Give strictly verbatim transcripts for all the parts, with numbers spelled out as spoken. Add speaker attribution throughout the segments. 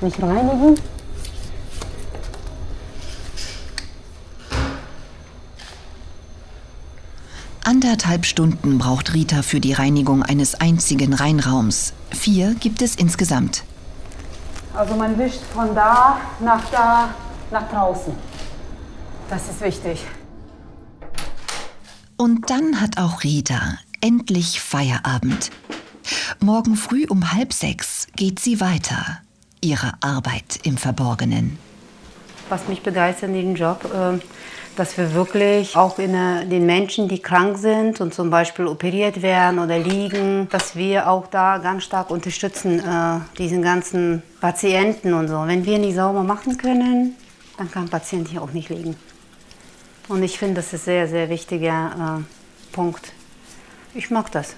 Speaker 1: gründlich reinigen.
Speaker 2: Anderthalb Stunden braucht Rita für die Reinigung eines einzigen Reinraums. Vier gibt es insgesamt.
Speaker 1: Also man wischt von da nach da nach draußen. Das ist wichtig.
Speaker 2: Und dann hat auch Rita endlich Feierabend. Morgen früh um halb sechs geht sie weiter. Ihre Arbeit im Verborgenen.
Speaker 1: Was mich begeistert in diesem Job, dass wir wirklich auch in den Menschen, die krank sind und zum Beispiel operiert werden oder liegen, dass wir auch da ganz stark unterstützen, diesen ganzen Patienten und so. Wenn wir nicht sauber machen können, dann kann ein Patient hier auch nicht liegen. Und ich finde, das ist ein sehr, sehr wichtiger äh, Punkt. Ich mag das.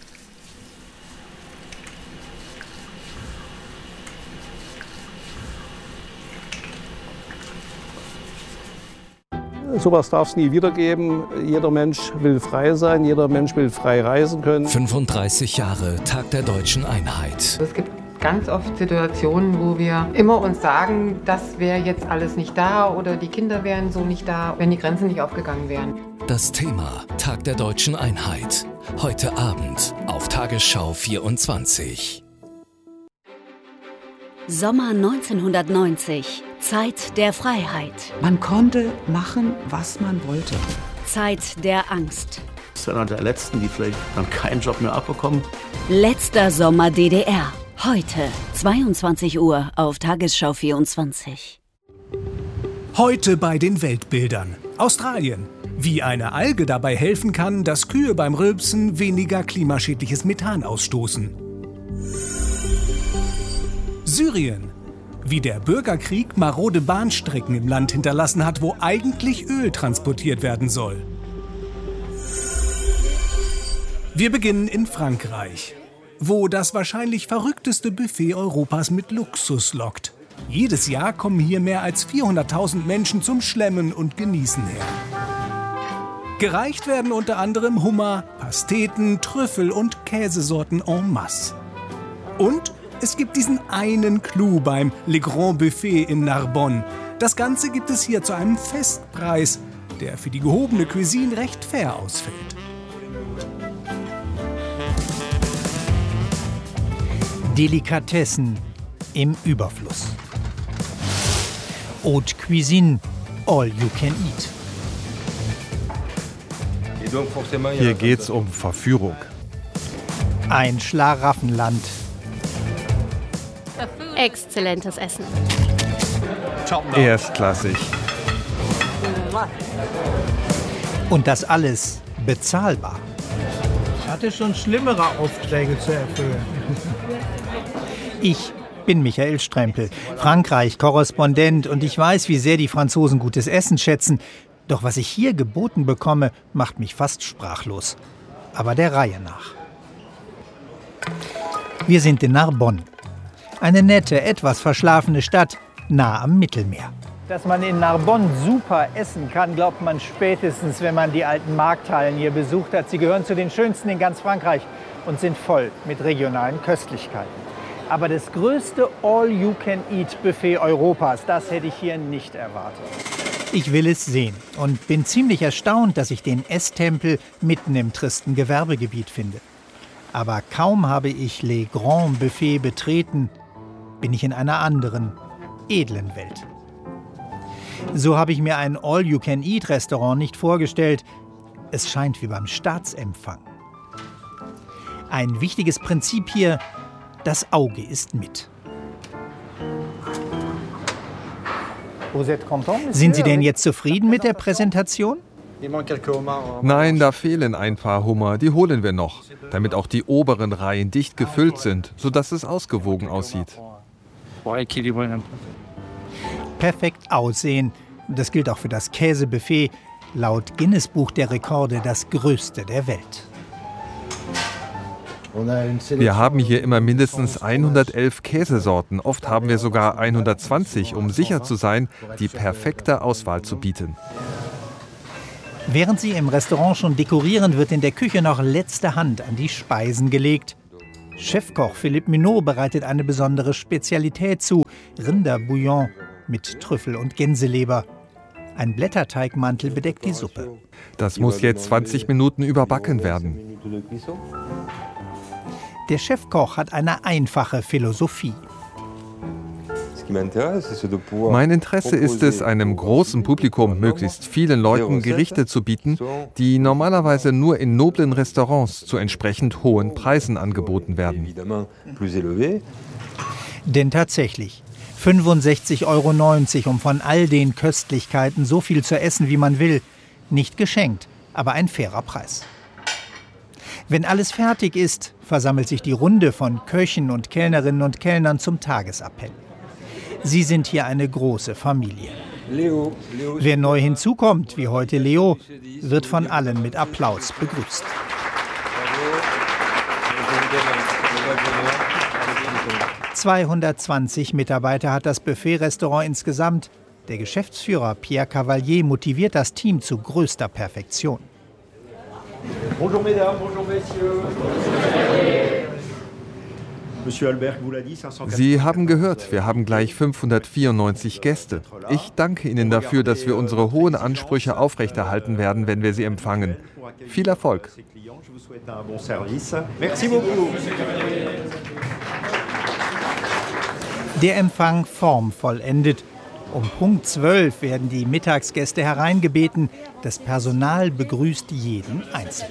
Speaker 3: Sowas darf es nie wieder geben. Jeder Mensch will frei sein, jeder Mensch will frei reisen können.
Speaker 4: fünfunddreißig Jahre Tag der Deutschen Einheit.
Speaker 5: Es gibt ganz oft Situationen, wo wir immer uns sagen, das wäre jetzt alles nicht da oder die Kinder wären so nicht da, wenn die Grenzen nicht aufgegangen wären.
Speaker 4: Das Thema Tag der Deutschen Einheit. Heute Abend auf Tagesschau vierundzwanzig.
Speaker 6: Sommer neunzehnhundertneunzig. Zeit der Freiheit.
Speaker 7: Man konnte machen, was man wollte.
Speaker 6: Zeit der Angst.
Speaker 8: Das ist einer der Letzten, die vielleicht dann keinen Job mehr abbekommen.
Speaker 6: Letzter Sommer D D R. Heute, zweiundzwanzig Uhr auf Tagesschau vierundzwanzig.
Speaker 9: Heute bei den Weltbildern. Australien. Wie eine Alge dabei helfen kann, dass Kühe beim Rülpsen weniger klimaschädliches Methan ausstoßen. Syrien. Wie der Bürgerkrieg marode Bahnstrecken im Land hinterlassen hat, wo eigentlich Öl transportiert werden soll. Wir beginnen in Frankreich, wo das wahrscheinlich verrückteste Buffet Europas mit Luxus lockt. Jedes Jahr kommen hier mehr als vierhunderttausend Menschen zum Schlemmen und Genießen her. Gereicht werden unter anderem Hummer, Pasteten, Trüffel und Käsesorten en masse. Und es gibt diesen einen Clou beim Le Grand Buffet in Narbonne. Das Ganze gibt es hier zu einem Festpreis, der für die gehobene Cuisine recht fair ausfällt.
Speaker 10: Delikatessen im Überfluss. Haute Cuisine, all you can eat.
Speaker 11: Hier geht's um Verführung.
Speaker 10: Ein Schlaraffenland.
Speaker 12: Exzellentes Essen.
Speaker 11: Erstklassig.
Speaker 10: Und das alles bezahlbar.
Speaker 13: Ich hatte schon schlimmere Aufträge zu erfüllen.
Speaker 10: Ich bin Michael Strempel, Frankreich-Korrespondent, und ich weiß, wie sehr die Franzosen gutes Essen schätzen. Doch was ich hier geboten bekomme, macht mich fast sprachlos. Aber der Reihe nach. Wir sind in Narbonne. Eine nette, etwas verschlafene Stadt, nah am Mittelmeer.
Speaker 14: Dass man in Narbonne super essen kann, glaubt man spätestens, wenn man die alten Markthallen hier besucht hat. Sie gehören zu den schönsten in ganz Frankreich und sind voll mit regionalen Köstlichkeiten. Aber das größte All-You-Can-Eat-Buffet Europas, das hätte ich hier nicht erwartet.
Speaker 10: Ich will es sehen und bin ziemlich erstaunt, dass ich den Esstempel mitten im tristen Gewerbegebiet finde. Aber kaum habe ich Le Grand Buffet betreten, bin ich in einer anderen, edlen Welt. So habe ich mir ein All-You-Can-Eat-Restaurant nicht vorgestellt. Es scheint wie beim Staatsempfang. Ein wichtiges Prinzip hier: das Auge ist mit. Sind Sie denn jetzt zufrieden mit der Präsentation?
Speaker 11: Nein, da fehlen ein paar Hummer, die holen wir noch, damit auch die oberen Reihen dicht gefüllt sind, sodass es ausgewogen aussieht.
Speaker 10: Perfekt aussehen, das gilt auch für das Käsebuffet, laut Guinness-Buch der Rekorde das größte der Welt.
Speaker 11: Wir haben hier immer mindestens hundertelf Käsesorten, oft haben wir sogar hundertzwanzig, um sicher zu sein, die perfekte Auswahl zu bieten.
Speaker 10: Während sie im Restaurant schon dekorieren, wird in der Küche noch letzte Hand an die Speisen gelegt. Chefkoch Philippe Minot bereitet eine besondere Spezialität zu, Rinderbouillon mit Trüffel und Gänseleber. Ein Blätterteigmantel bedeckt die Suppe.
Speaker 11: Das muss jetzt zwanzig Minuten überbacken werden.
Speaker 10: Der Chefkoch hat eine einfache Philosophie.
Speaker 11: Mein Interesse ist es, einem großen Publikum, möglichst vielen Leuten Gerichte zu bieten, die normalerweise nur in noblen Restaurants zu entsprechend hohen Preisen angeboten werden.
Speaker 10: Denn tatsächlich, fünfundsechzig Euro neunzig, um von all den Köstlichkeiten so viel zu essen, wie man will. Nicht geschenkt, aber ein fairer Preis. Wenn alles fertig ist, versammelt sich die Runde von Köchen und Kellnerinnen und Kellnern zum Tagesappell. Sie sind hier eine große Familie.
Speaker 15: Leo, Leo.
Speaker 10: Wer neu hinzukommt, wie heute Leo, wird von allen mit Applaus begrüßt. zweihundertzwanzig Mitarbeiter hat das Buffet-Restaurant insgesamt. Der Geschäftsführer Pierre Cavalier motiviert das Team zu größter Perfektion.
Speaker 15: Bonjour mesdames, bonjour messieurs.
Speaker 11: Sie haben gehört, wir haben gleich fünfhundertvierundneunzig Gäste. Ich danke Ihnen dafür, dass wir unsere hohen Ansprüche aufrechterhalten werden, wenn wir Sie empfangen. Viel Erfolg!
Speaker 10: Der Empfang formvollendet. Um Punkt zwölf werden die Mittagsgäste hereingebeten. Das Personal begrüßt jeden einzeln.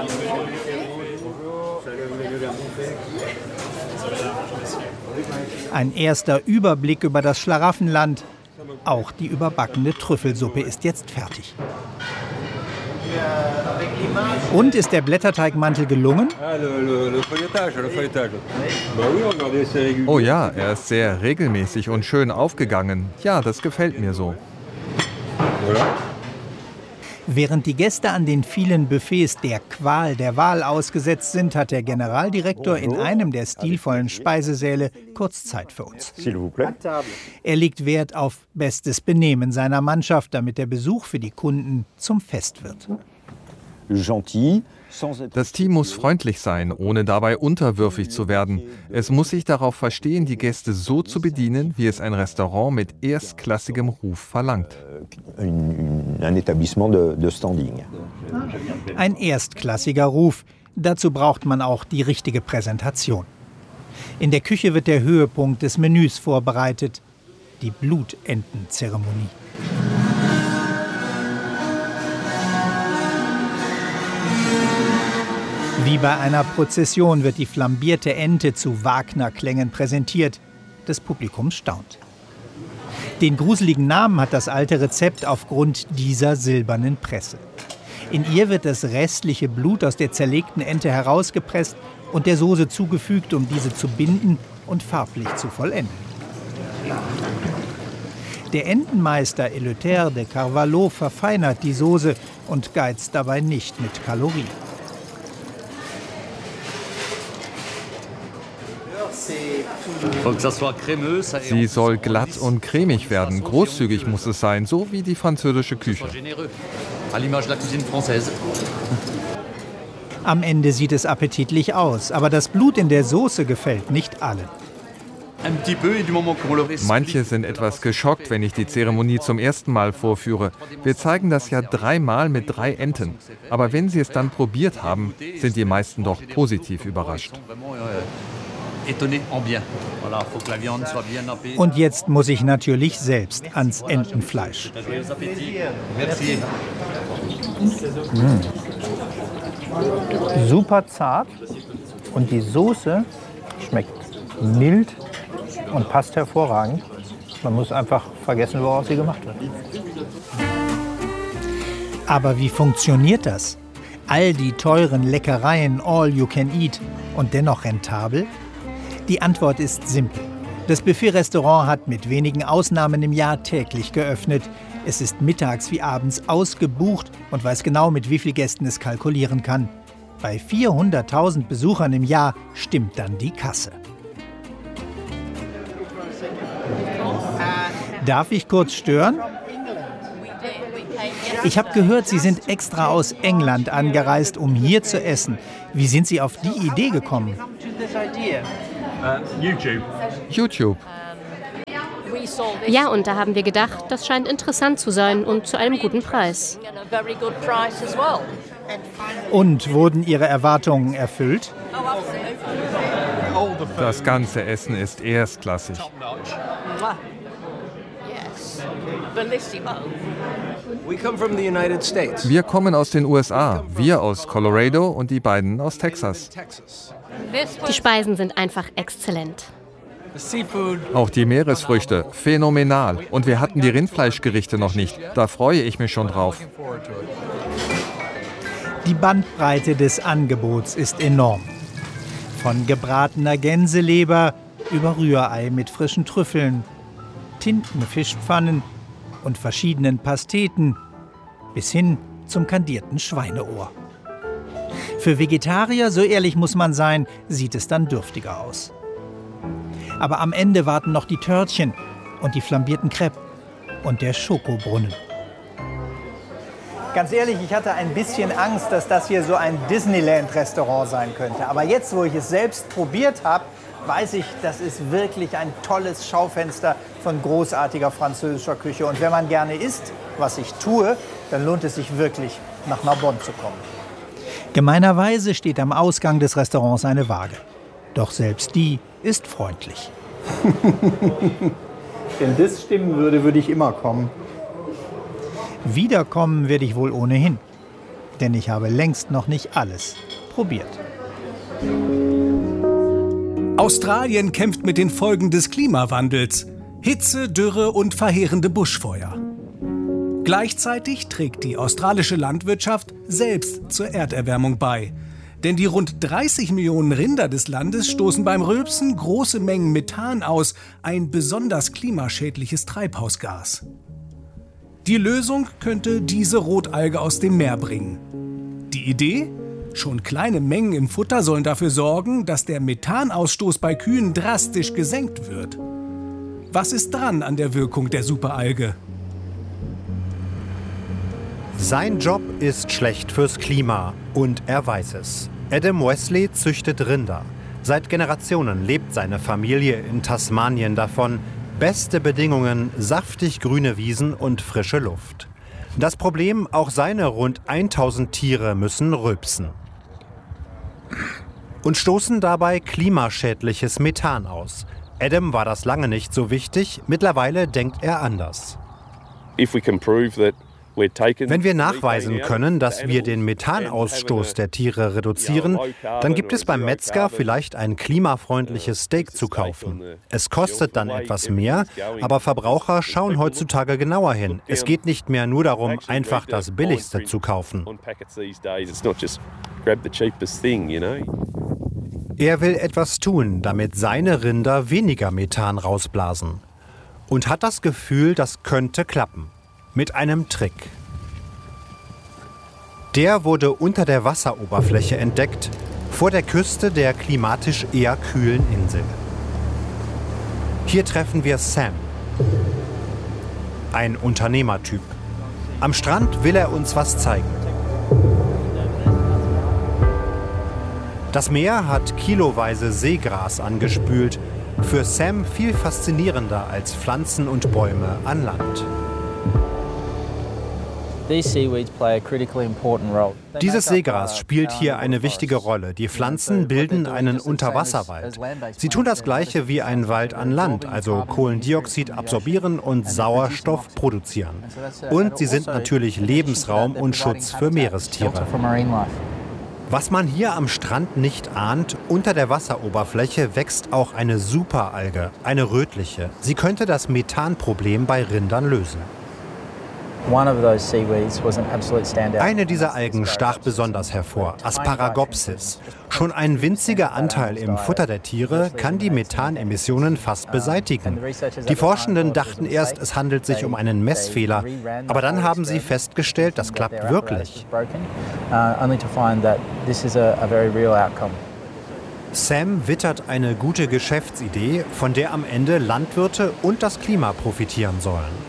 Speaker 10: Ein erster Überblick über das Schlaraffenland. Auch die überbackene Trüffelsuppe ist jetzt fertig. Und ist der Blätterteigmantel gelungen?
Speaker 11: Oh ja, er ist sehr regelmäßig und schön aufgegangen. Ja, das gefällt mir so.
Speaker 10: Während die Gäste an den vielen Buffets der Qual der Wahl ausgesetzt sind, hat der Generaldirektor in einem der stilvollen Speisesäle kurz Zeit für uns. Er legt Wert auf bestes Benehmen seiner Mannschaft, damit der Besuch für die Kunden zum Fest wird.
Speaker 11: Das Team muss freundlich sein, ohne dabei unterwürfig zu werden. Es muss sich darauf verstehen, die Gäste so zu bedienen, wie es ein Restaurant mit erstklassigem Ruf verlangt.
Speaker 10: Ein erstklassiger Ruf. Dazu braucht man auch die richtige Präsentation. In der Küche wird der Höhepunkt des Menüs vorbereitet: die Blutentenzeremonie. Wie bei einer Prozession wird die flambierte Ente zu Wagner-Klängen präsentiert. Das Publikum staunt. Den gruseligen Namen hat das alte Rezept aufgrund dieser silbernen Presse. In ihr wird das restliche Blut aus der zerlegten Ente herausgepresst und der Soße zugefügt, um diese zu binden und farblich zu vollenden. Der Entenmeister Eleuthère de Carvalho verfeinert die Soße und geizt dabei nicht mit Kalorien.
Speaker 11: Sie soll glatt und cremig werden. Großzügig muss es sein, so wie die französische Küche.
Speaker 10: Am Ende sieht es appetitlich aus, aber das Blut in der Soße gefällt nicht allen.
Speaker 11: Manche sind etwas geschockt, wenn ich die Zeremonie zum ersten Mal vorführe. Wir zeigen das ja dreimal mit drei Enten. Aber wenn sie es dann probiert haben, sind die meisten doch positiv überrascht.
Speaker 10: Und jetzt muss ich natürlich selbst ans Entenfleisch. Mmh. Super zart und die Soße schmeckt mild und passt hervorragend. Man muss einfach vergessen, woraus sie gemacht wird. Aber wie funktioniert das? All die teuren Leckereien, all you can eat und dennoch rentabel? Die Antwort ist simpel. Das Buffet-Restaurant hat mit wenigen Ausnahmen im Jahr täglich geöffnet. Es ist mittags wie abends ausgebucht und weiß genau, mit wie vielen Gästen es kalkulieren kann. Bei vierhunderttausend Besuchern im Jahr stimmt dann die Kasse. Darf ich kurz stören? Ich habe gehört, Sie sind extra aus England angereist, um hier zu essen. Wie sind Sie auf die Idee gekommen?
Speaker 11: YouTube. YouTube.
Speaker 12: Ja, und da haben wir gedacht, das scheint interessant zu sein und zu einem guten Preis.
Speaker 10: Und wurden Ihre Erwartungen erfüllt?
Speaker 11: Das ganze Essen ist erstklassig. Wir kommen aus den U S A, wir aus Colorado und die beiden aus Texas.
Speaker 12: Die Speisen sind einfach exzellent.
Speaker 11: Auch die Meeresfrüchte, phänomenal. Und wir hatten die Rindfleischgerichte noch nicht. Da freue ich mich schon drauf.
Speaker 10: Die Bandbreite des Angebots ist enorm. Von gebratener Gänseleber über Rührei mit frischen Trüffeln, Tintenfischpfannen und verschiedenen Pasteten bis hin zum kandierten Schweineohr. Für Vegetarier, so ehrlich muss man sein, sieht es dann dürftiger aus. Aber am Ende warten noch die Törtchen und die flambierten Crêpes und der Schokobrunnen. Ganz ehrlich, ich hatte ein bisschen Angst, dass das hier so ein Disneyland-Restaurant sein könnte. Aber jetzt, wo ich es selbst probiert habe, weiß ich, das ist wirklich ein tolles Schaufenster von großartiger französischer Küche. Und wenn man gerne isst, was ich tue, dann lohnt es sich wirklich, nach Narbonne zu kommen. Gemeinerweise steht am Ausgang des Restaurants eine Waage. Doch selbst die ist freundlich. Wenn das stimmen würde, würde ich immer kommen. Wiederkommen werde ich wohl ohnehin. Denn ich habe längst noch nicht alles probiert.
Speaker 9: Australien kämpft mit den Folgen des Klimawandels. Hitze, Dürre und verheerende Buschfeuer. Gleichzeitig trägt die australische Landwirtschaft selbst zur Erderwärmung bei. Denn die rund dreißig Millionen Rinder des Landes stoßen beim Rülpsen große Mengen Methan aus, ein besonders klimaschädliches Treibhausgas. Die Lösung könnte diese Rotalge aus dem Meer bringen. Die Idee? Schon kleine Mengen im Futter sollen dafür sorgen, dass der Methanausstoß bei Kühen drastisch gesenkt wird. Was ist dran an der Wirkung der Superalge?
Speaker 16: Sein Job ist schlecht fürs Klima und er weiß es. Adam Wesley züchtet Rinder. Seit Generationen lebt seine Familie in Tasmanien davon. Beste Bedingungen, saftig grüne Wiesen und frische Luft. Das Problem, auch seine rund tausend Tiere müssen rülpsen. Und stoßen dabei klimaschädliches Methan aus. Adam war das lange nicht so wichtig, mittlerweile denkt er anders. Wenn wir nachweisen können, dass wir den Methanausstoß der Tiere reduzieren, dann gibt es beim Metzger vielleicht ein klimafreundliches Steak zu kaufen. Es kostet dann etwas mehr, aber Verbraucher schauen heutzutage genauer hin. Es geht nicht mehr nur darum, einfach das Billigste zu kaufen. Er will etwas tun, damit seine Rinder weniger Methan rausblasen. Und hat das Gefühl, das könnte klappen. Mit einem Trick. Der wurde unter der Wasseroberfläche entdeckt, vor der Küste der klimatisch eher kühlen Insel. Hier treffen wir Sam, ein Unternehmertyp. Am Strand will er uns was zeigen. Das Meer hat kiloweise Seegras angespült, für Sam viel faszinierender als Pflanzen und Bäume an Land. Dieses Seegras spielt hier eine wichtige Rolle. Die Pflanzen bilden einen Unterwasserwald. Sie tun das Gleiche wie ein Wald an Land, also Kohlendioxid absorbieren und Sauerstoff produzieren. Und sie sind natürlich Lebensraum und Schutz für Meerestiere. Was man hier am Strand nicht ahnt, unter der Wasseroberfläche wächst auch eine Superalge, eine rötliche. Sie könnte das Methanproblem bei Rindern lösen. Eine dieser Algen stach besonders hervor, Asparagopsis. Schon ein winziger Anteil im Futter der Tiere kann die Methanemissionen fast beseitigen. Die Forschenden dachten erst, es handelt sich um einen Messfehler, aber dann haben sie festgestellt, das klappt wirklich. Sam wittert eine gute Geschäftsidee, von der am Ende Landwirte und das Klima profitieren sollen.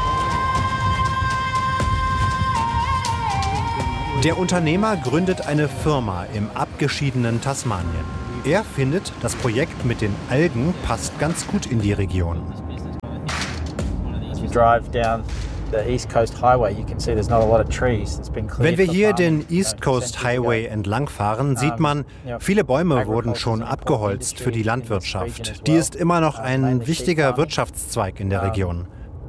Speaker 16: Der Unternehmer gründet eine Firma im abgeschiedenen Tasmanien. Er findet, das Projekt mit den Algen passt ganz gut in die Region. Wenn wir hier den East Coast Highway entlangfahren, sieht man, viele Bäume wurden schon abgeholzt für die Landwirtschaft. Die ist immer noch ein wichtiger Wirtschaftszweig in der Region.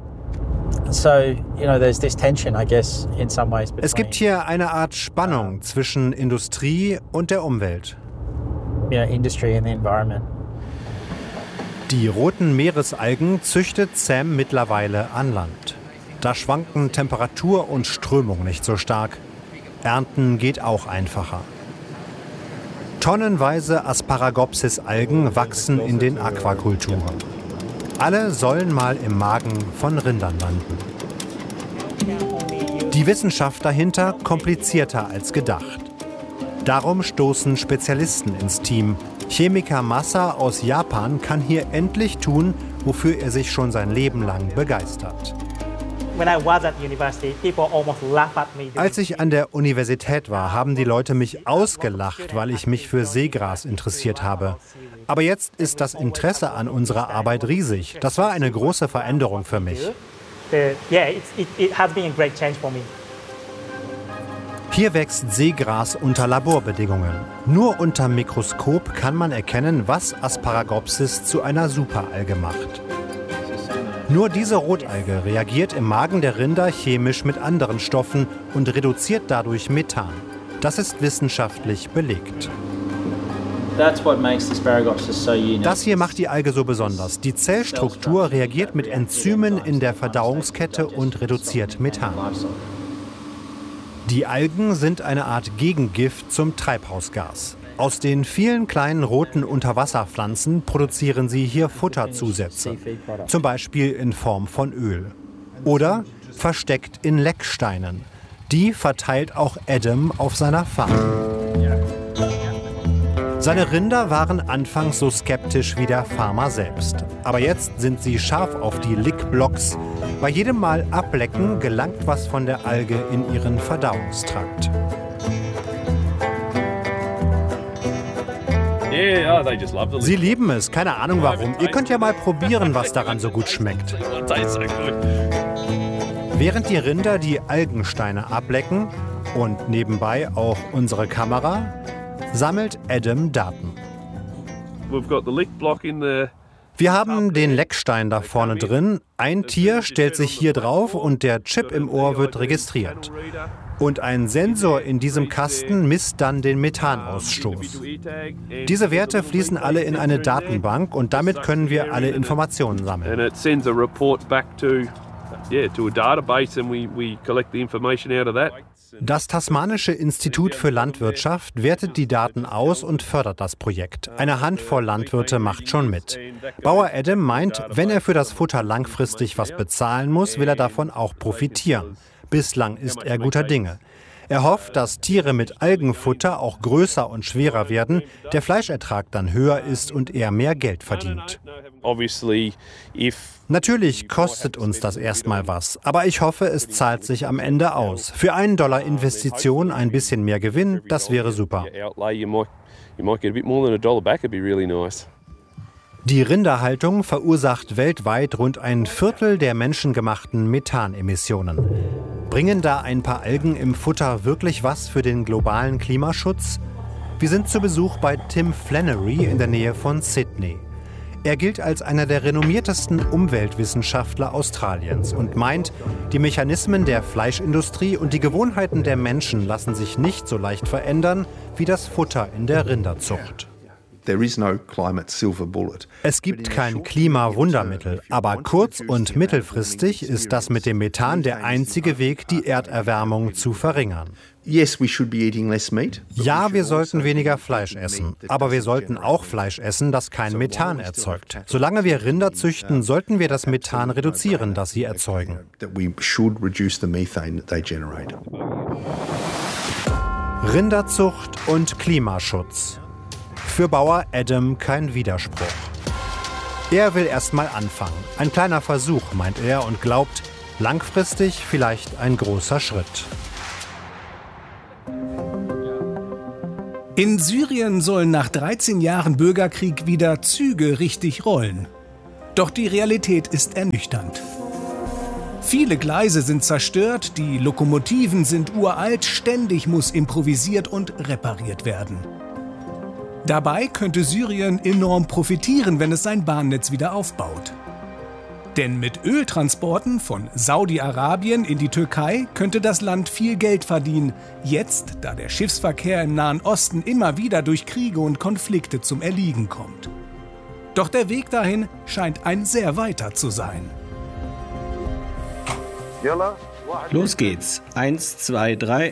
Speaker 16: Es gibt hier eine Art Spannung zwischen Industrie und der Umwelt. Die roten Meeresalgen züchtet Sam mittlerweile an Land. Da schwanken Temperatur und Strömung nicht so stark. Ernten geht auch einfacher. Tonnenweise Asparagopsis-Algen wachsen in den Aquakulturen. Alle sollen mal im Magen von Rindern landen. Die Wissenschaft dahinter komplizierter als gedacht. Darum stoßen Spezialisten ins Team. Chemiker Masa aus Japan kann hier endlich tun, wofür er sich schon sein Leben lang begeistert. Als ich an der Universität war, haben die Leute mich ausgelacht, weil ich mich für Seegras interessiert habe. Aber jetzt ist das Interesse an unserer Arbeit riesig. Das war eine große Veränderung für mich. Hier wächst Seegras unter Laborbedingungen. Nur unter Mikroskop kann man erkennen, was Asparagopsis zu einer Superalge macht. Nur diese Rotalge reagiert im Magen der Rinder chemisch mit anderen Stoffen und reduziert dadurch Methan. Das ist wissenschaftlich belegt. Das hier macht die Alge so besonders. Die Zellstruktur reagiert mit Enzymen in der Verdauungskette und reduziert Methan. Die Algen sind eine Art Gegengift zum Treibhausgas. Aus den vielen kleinen roten Unterwasserpflanzen produzieren sie hier Futterzusätze, zum Beispiel in Form von Öl. Oder versteckt in Lecksteinen. Die verteilt auch Adam auf seiner Farm. Seine Rinder waren anfangs so skeptisch wie der Farmer selbst. Aber jetzt sind sie scharf auf die Lickblocks. Bei jedem Mal ablecken gelangt was von der Alge in ihren Verdauungstrakt. Sie lieben es, keine Ahnung warum. Ihr könnt ja mal probieren, was daran so gut schmeckt. Während die Rinder die Algensteine ablecken und nebenbei auch unsere Kamera, sammelt Adam Daten. Wir haben den Leckstein da vorne drin. Ein Tier stellt sich hier drauf und der Chip im Ohr wird registriert. Und ein Sensor in diesem Kasten misst dann den Methanausstoß. Diese Werte fließen alle in eine Datenbank und damit können wir alle Informationen sammeln. Das Tasmanische Institut für Landwirtschaft wertet die Daten aus und fördert das Projekt. Eine Handvoll Landwirte macht schon mit. Bauer Adam meint, wenn er für das Futter langfristig was bezahlen muss, will er davon auch profitieren. Bislang ist er guter Dinge. Er hofft, dass Tiere mit Algenfutter auch größer und schwerer werden, der Fleischertrag dann höher ist und er mehr Geld verdient. Natürlich kostet uns das erstmal was, aber ich hoffe, es zahlt sich am Ende aus. Für einen Dollar Investition ein bisschen mehr Gewinn, das wäre super. Die Rinderhaltung verursacht weltweit rund ein Viertel der menschengemachten Methanemissionen. Bringen da ein paar Algen im Futter wirklich was für den globalen Klimaschutz? Wir sind zu Besuch bei Tim Flannery in der Nähe von Sydney. Er gilt als einer der renommiertesten Umweltwissenschaftler Australiens und meint, die Mechanismen der Fleischindustrie und die Gewohnheiten der Menschen lassen sich nicht so leicht verändern wie das Futter in der Rinderzucht. Es gibt kein Klimawundermittel, aber kurz- und mittelfristig ist das mit dem Methan der einzige Weg, die Erderwärmung zu verringern. Ja, wir sollten weniger Fleisch essen, aber wir sollten auch Fleisch essen, das kein Methan erzeugt. Solange wir Rinder züchten, sollten wir das Methan reduzieren, das sie erzeugen. Rinderzucht und Klimaschutz. Für Bauer Adam kein Widerspruch. Er will erst mal anfangen. Ein kleiner Versuch, meint er, und glaubt, langfristig vielleicht ein großer Schritt.
Speaker 9: In Syrien sollen nach dreizehn Jahren Bürgerkrieg wieder Züge richtig rollen. Doch die Realität ist ernüchternd. Viele Gleise sind zerstört, die Lokomotiven sind uralt, ständig muss improvisiert und repariert werden. Dabei könnte Syrien enorm profitieren, wenn es sein Bahnnetz wieder aufbaut. Denn mit Öltransporten von Saudi-Arabien in die Türkei könnte das Land viel Geld verdienen. Jetzt, da der Schiffsverkehr im Nahen Osten immer wieder durch Kriege und Konflikte zum Erliegen kommt. Doch der Weg dahin scheint ein sehr weiter zu sein.
Speaker 17: Los geht's. Eins, zwei, drei.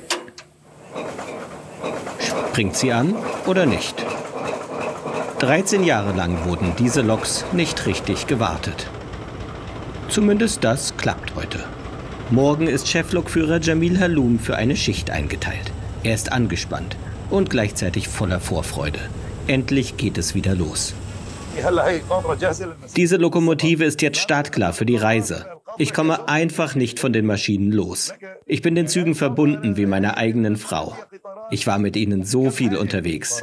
Speaker 17: Springt sie an oder nicht? dreizehn Jahre lang wurden diese Loks nicht richtig gewartet. Zumindest das klappt heute. Morgen ist Cheflokführer Jamil Haloum für eine Schicht eingeteilt. Er ist angespannt und gleichzeitig voller Vorfreude. Endlich geht es wieder los. Diese Lokomotive ist jetzt startklar für die Reise. Ich komme einfach nicht von den Maschinen los. Ich bin den Zügen verbunden wie meiner eigenen Frau. Ich war mit ihnen so viel unterwegs.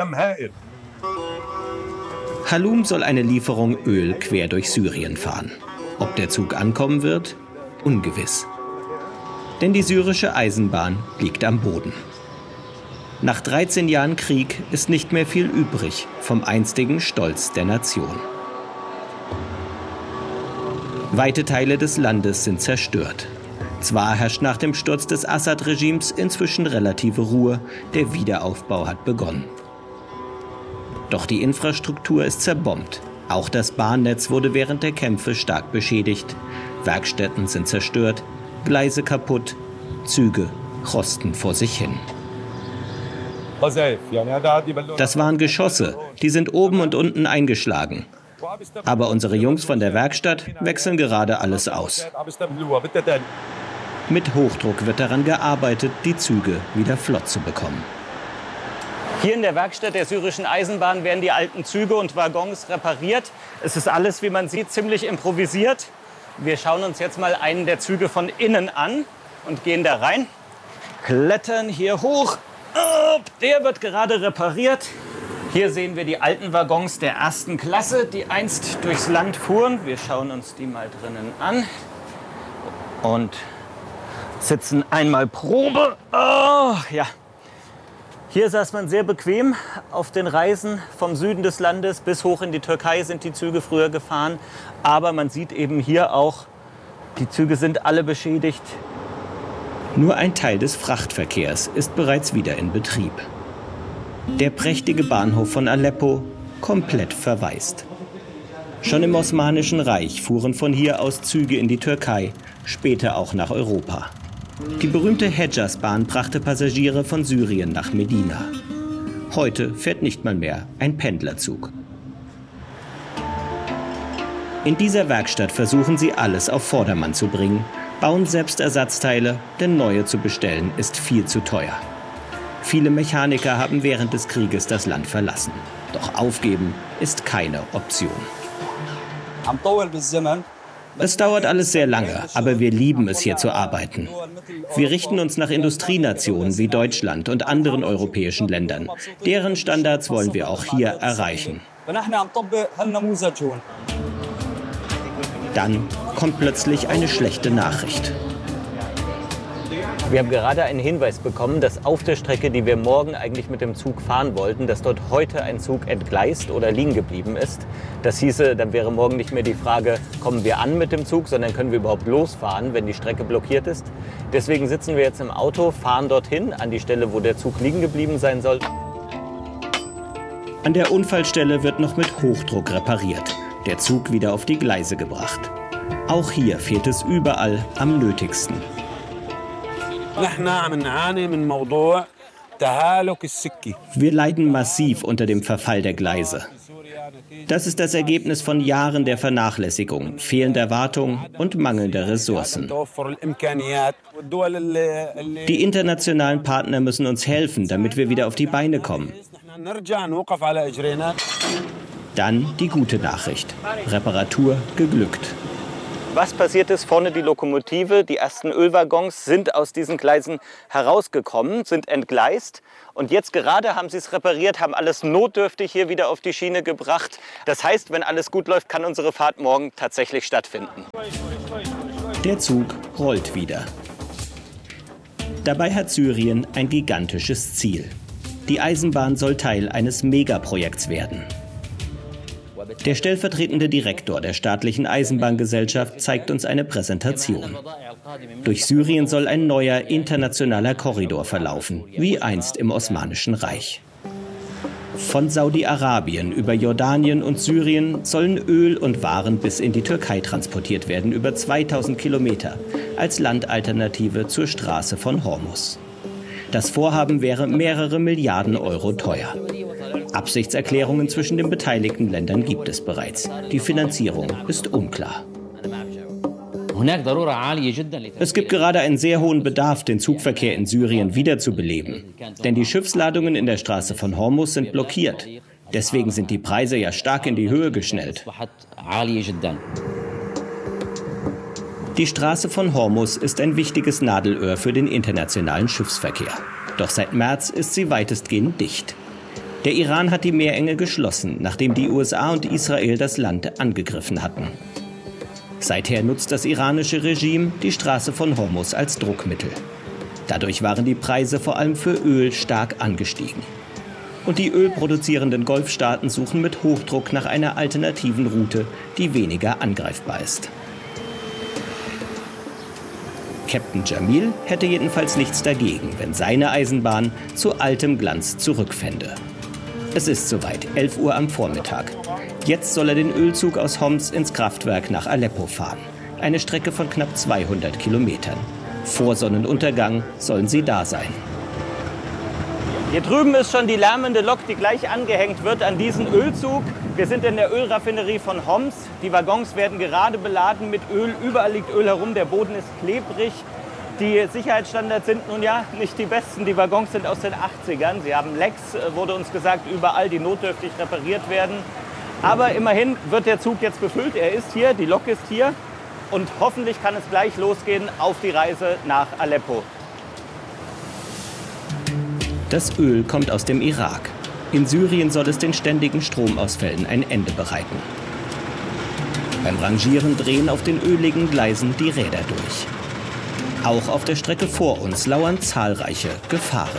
Speaker 17: Haloum soll eine Lieferung Öl quer durch Syrien fahren. Ob der Zug ankommen wird? Ungewiss. Denn die syrische Eisenbahn liegt am Boden. Nach dreizehn Jahren Krieg ist nicht mehr viel übrig vom einstigen Stolz der Nation. Weite Teile des Landes sind zerstört. Zwar herrscht nach dem Sturz des Assad-Regimes inzwischen relative Ruhe, der Wiederaufbau hat begonnen. Doch die Infrastruktur ist zerbombt. Auch das Bahnnetz wurde während der Kämpfe stark beschädigt. Werkstätten sind zerstört, Gleise kaputt, Züge rosten vor sich hin. Das waren Geschosse, die sind oben und unten eingeschlagen. Aber unsere Jungs von der Werkstatt wechseln gerade alles aus. Mit Hochdruck wird daran gearbeitet, die Züge wieder flott zu bekommen. Hier in der Werkstatt der syrischen Eisenbahn werden die alten Züge und Waggons repariert. Es ist alles, wie man sieht, ziemlich improvisiert. Wir schauen uns jetzt mal einen der Züge von innen an und gehen da rein. Klettern hier hoch. Der wird gerade repariert. Hier sehen wir die alten Waggons der ersten Klasse, die einst durchs Land fuhren. Wir schauen uns die mal drinnen an und sitzen einmal Probe. Oh, ja. Hier saß man sehr bequem. Auf den Reisen vom Süden des Landes bis hoch in die Türkei sind die Züge früher gefahren. Aber man sieht eben hier auch, die Züge sind alle beschädigt. Nur ein Teil des Frachtverkehrs ist bereits wieder in Betrieb. Der prächtige Bahnhof von Aleppo komplett verwaist. Schon im Osmanischen Reich fuhren von hier aus Züge in die Türkei, später auch nach Europa. Die berühmte Hedjaz-Bahn brachte Passagiere von Syrien nach Medina. Heute fährt nicht mal mehr ein Pendlerzug. In dieser Werkstatt versuchen sie alles auf Vordermann zu bringen, bauen selbst Ersatzteile, denn neue zu bestellen ist viel zu teuer. Viele Mechaniker haben während des Krieges das Land verlassen. Doch aufgeben ist keine Option. Es dauert alles sehr lange, aber wir lieben es, hier zu arbeiten. Wir richten uns nach Industrienationen wie Deutschland und anderen europäischen Ländern. Deren Standards wollen wir auch hier erreichen. Dann kommt plötzlich eine schlechte Nachricht. Wir haben gerade einen Hinweis bekommen, dass auf der Strecke, die wir morgen eigentlich mit dem Zug fahren wollten, dass dort heute ein Zug entgleist oder liegen geblieben ist. Das hieße, dann wäre morgen nicht mehr die Frage, kommen wir an mit dem Zug, sondern können wir überhaupt losfahren, wenn die Strecke blockiert ist. Deswegen sitzen wir jetzt im Auto, fahren dorthin, an die Stelle, wo der Zug liegen geblieben sein soll. An der Unfallstelle wird noch mit Hochdruck repariert, der Zug wieder auf die Gleise gebracht. Auch hier fehlt es überall am nötigsten. Wir leiden massiv unter dem Verfall der Gleise. Das ist das Ergebnis von Jahren der Vernachlässigung, fehlender Wartung und mangelnder Ressourcen. Die internationalen Partner müssen uns helfen, damit wir wieder auf die Beine kommen. Dann die gute Nachricht. Reparatur geglückt. Was passiert ist? Vorne die Lokomotive, die ersten Ölwaggons sind aus diesen Gleisen herausgekommen, sind entgleist. Und jetzt gerade haben sie es repariert, haben alles notdürftig hier wieder auf die Schiene gebracht. Das heißt, wenn alles gut läuft, kann unsere Fahrt morgen tatsächlich stattfinden. Der Zug rollt wieder. Dabei hat Syrien ein gigantisches Ziel. Die Eisenbahn soll Teil eines Megaprojekts werden. Der stellvertretende Direktor der staatlichen Eisenbahngesellschaft zeigt uns eine Präsentation. Durch Syrien soll ein neuer internationaler Korridor verlaufen, wie einst im Osmanischen Reich. Von Saudi-Arabien über Jordanien und Syrien sollen Öl und Waren bis in die Türkei transportiert werden, über zweitausend Kilometer, als Landalternative zur Straße von Hormuz. Das Vorhaben wäre mehrere Milliarden Euro teuer. Absichtserklärungen zwischen den beteiligten Ländern gibt es bereits. Die Finanzierung ist unklar. Es gibt gerade einen sehr hohen Bedarf, den Zugverkehr in Syrien wiederzubeleben. Denn die Schiffsladungen in der Straße von Hormuz sind blockiert. Deswegen sind die Preise ja stark in die Höhe geschnellt. Die Straße von Hormuz ist ein wichtiges Nadelöhr für den internationalen Schiffsverkehr. Doch seit März ist sie weitestgehend dicht. Der Iran hat die Meerenge geschlossen, nachdem die U S A und Israel das Land angegriffen hatten. Seither nutzt das iranische Regime die Straße von Hormuz als Druckmittel. Dadurch waren die Preise vor allem für Öl stark angestiegen. Und die ölproduzierenden Golfstaaten suchen mit Hochdruck nach einer alternativen Route, die weniger angreifbar ist. Captain Jamil hätte jedenfalls nichts dagegen, wenn seine Eisenbahn zu altem Glanz zurückfände. Es ist soweit, elf Uhr am Vormittag. Jetzt soll er den Ölzug aus Homs ins Kraftwerk nach Aleppo fahren. Eine Strecke von knapp zweihundert Kilometern. Vor Sonnenuntergang sollen sie da sein. Hier drüben ist schon die lärmende Lok, die gleich angehängt wird an diesen Ölzug. Wir sind in der Ölraffinerie von Homs. Die Waggons werden gerade beladen mit Öl. Überall liegt Öl herum, der Boden ist klebrig. Die Sicherheitsstandards sind nun ja nicht die besten. Die Waggons sind aus den achtzigern. Sie haben Lecks, wurde uns gesagt, überall, die notdürftig repariert werden. Aber immerhin wird der Zug jetzt befüllt. Er ist hier, die Lok ist hier. Und hoffentlich kann es gleich losgehen auf die Reise nach Aleppo. Das Öl kommt aus dem Irak. In Syrien soll es den ständigen Stromausfällen ein Ende bereiten. Beim Rangieren drehen auf den öligen Gleisen die Räder durch. Auch auf der Strecke vor uns lauern zahlreiche Gefahren.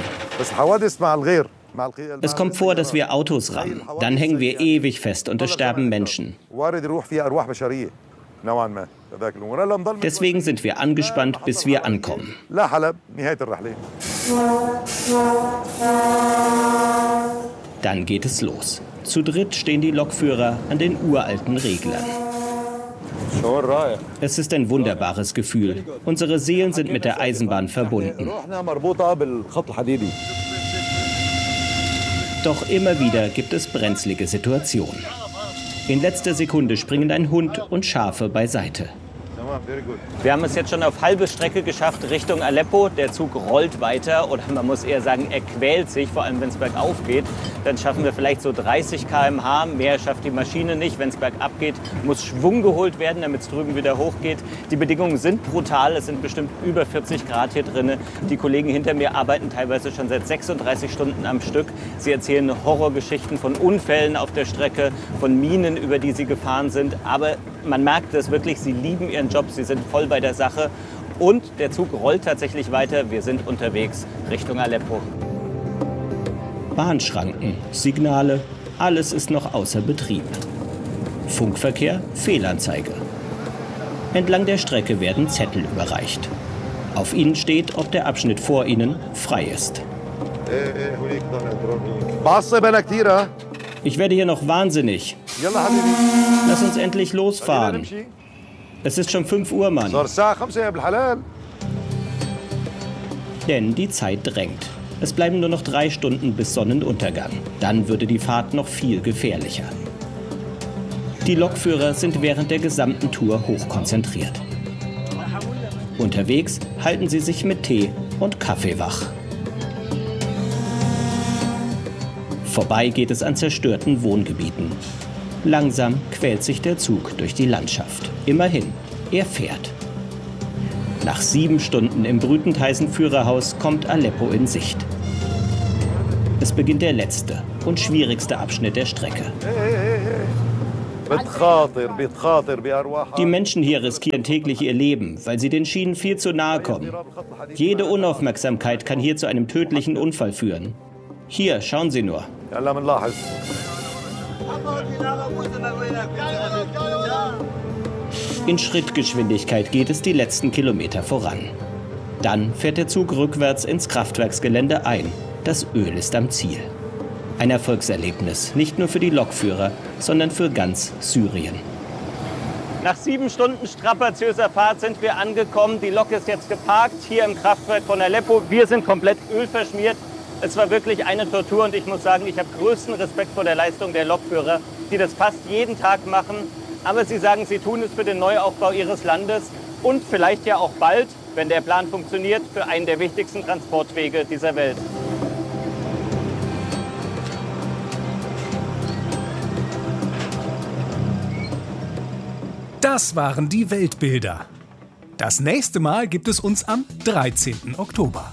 Speaker 17: Es kommt vor, dass wir Autos rammen. Dann hängen wir ewig fest und es sterben Menschen. Deswegen sind wir angespannt, bis wir ankommen. Dann geht es los. Zu dritt stehen die Lokführer an den uralten Reglern. Es ist ein wunderbares Gefühl. Unsere Seelen sind mit der Eisenbahn verbunden. Doch immer wieder gibt es brenzlige Situationen. In letzter Sekunde springen ein Hund und Schafe beiseite. Wir haben es jetzt schon auf halbe Strecke geschafft Richtung Aleppo. Der Zug rollt weiter oder man muss eher sagen, er quält sich, vor allem wenn es bergauf geht. Dann schaffen wir vielleicht so dreißig Kilometer pro Stunde. Mehr schafft die Maschine nicht. Wenn es bergab geht, muss Schwung geholt werden, damit es drüben wieder hochgeht. Die Bedingungen sind brutal. Es sind bestimmt über vierzig Grad hier drin. Die Kollegen hinter mir arbeiten teilweise schon seit sechsunddreißig Stunden am Stück. Sie erzählen Horrorgeschichten von Unfällen auf der Strecke, von Minen, über die sie gefahren sind. Aber man merkt es wirklich, sie lieben ihren Job. Sie sind voll bei der Sache und der Zug rollt tatsächlich weiter. Wir sind unterwegs Richtung Aleppo. Bahnschranken, Signale, alles ist noch außer Betrieb. Funkverkehr, Fehlanzeige. Entlang der Strecke werden Zettel überreicht. Auf ihnen steht, ob der Abschnitt vor ihnen frei ist. Ich werde hier noch wahnsinnig. Lass uns endlich losfahren. Es ist schon fünf Uhr, Mann. Denn die Zeit drängt. Es bleiben nur noch drei Stunden bis Sonnenuntergang. Dann würde die Fahrt noch viel gefährlicher. Die Lokführer sind während der gesamten Tour hochkonzentriert. Unterwegs halten sie sich mit Tee und Kaffee wach. Vorbei geht es an zerstörten Wohngebieten. Langsam quält sich der Zug durch die Landschaft. Immerhin, er fährt. Nach sieben Stunden im brütend heißen Führerhaus kommt Aleppo in Sicht. Es beginnt der letzte und schwierigste Abschnitt der Strecke. Die Menschen hier riskieren täglich ihr Leben, weil sie den Schienen viel zu nahe kommen. Jede Unaufmerksamkeit kann hier zu einem tödlichen Unfall führen. Hier, schauen Sie nur. In Schrittgeschwindigkeit geht es die letzten Kilometer voran. Dann fährt der Zug rückwärts ins Kraftwerksgelände ein. Das Öl ist am Ziel. Ein Erfolgserlebnis, nicht nur für die Lokführer, sondern für ganz Syrien. Nach sieben Stunden strapaziöser Fahrt sind wir angekommen. Die Lok ist jetzt geparkt hier im Kraftwerk von Aleppo. Wir sind komplett ölverschmiert. Es war wirklich eine Tortur und ich muss sagen, ich habe größten Respekt vor der Leistung der Lokführer, die das fast jeden Tag machen. Aber sie sagen, sie tun es für den Neuaufbau ihres Landes und vielleicht ja auch bald, wenn der Plan funktioniert, für einen der wichtigsten Transportwege dieser Welt.
Speaker 9: Das waren die Weltbilder. Das nächste Mal gibt es uns am dreizehnten Oktober.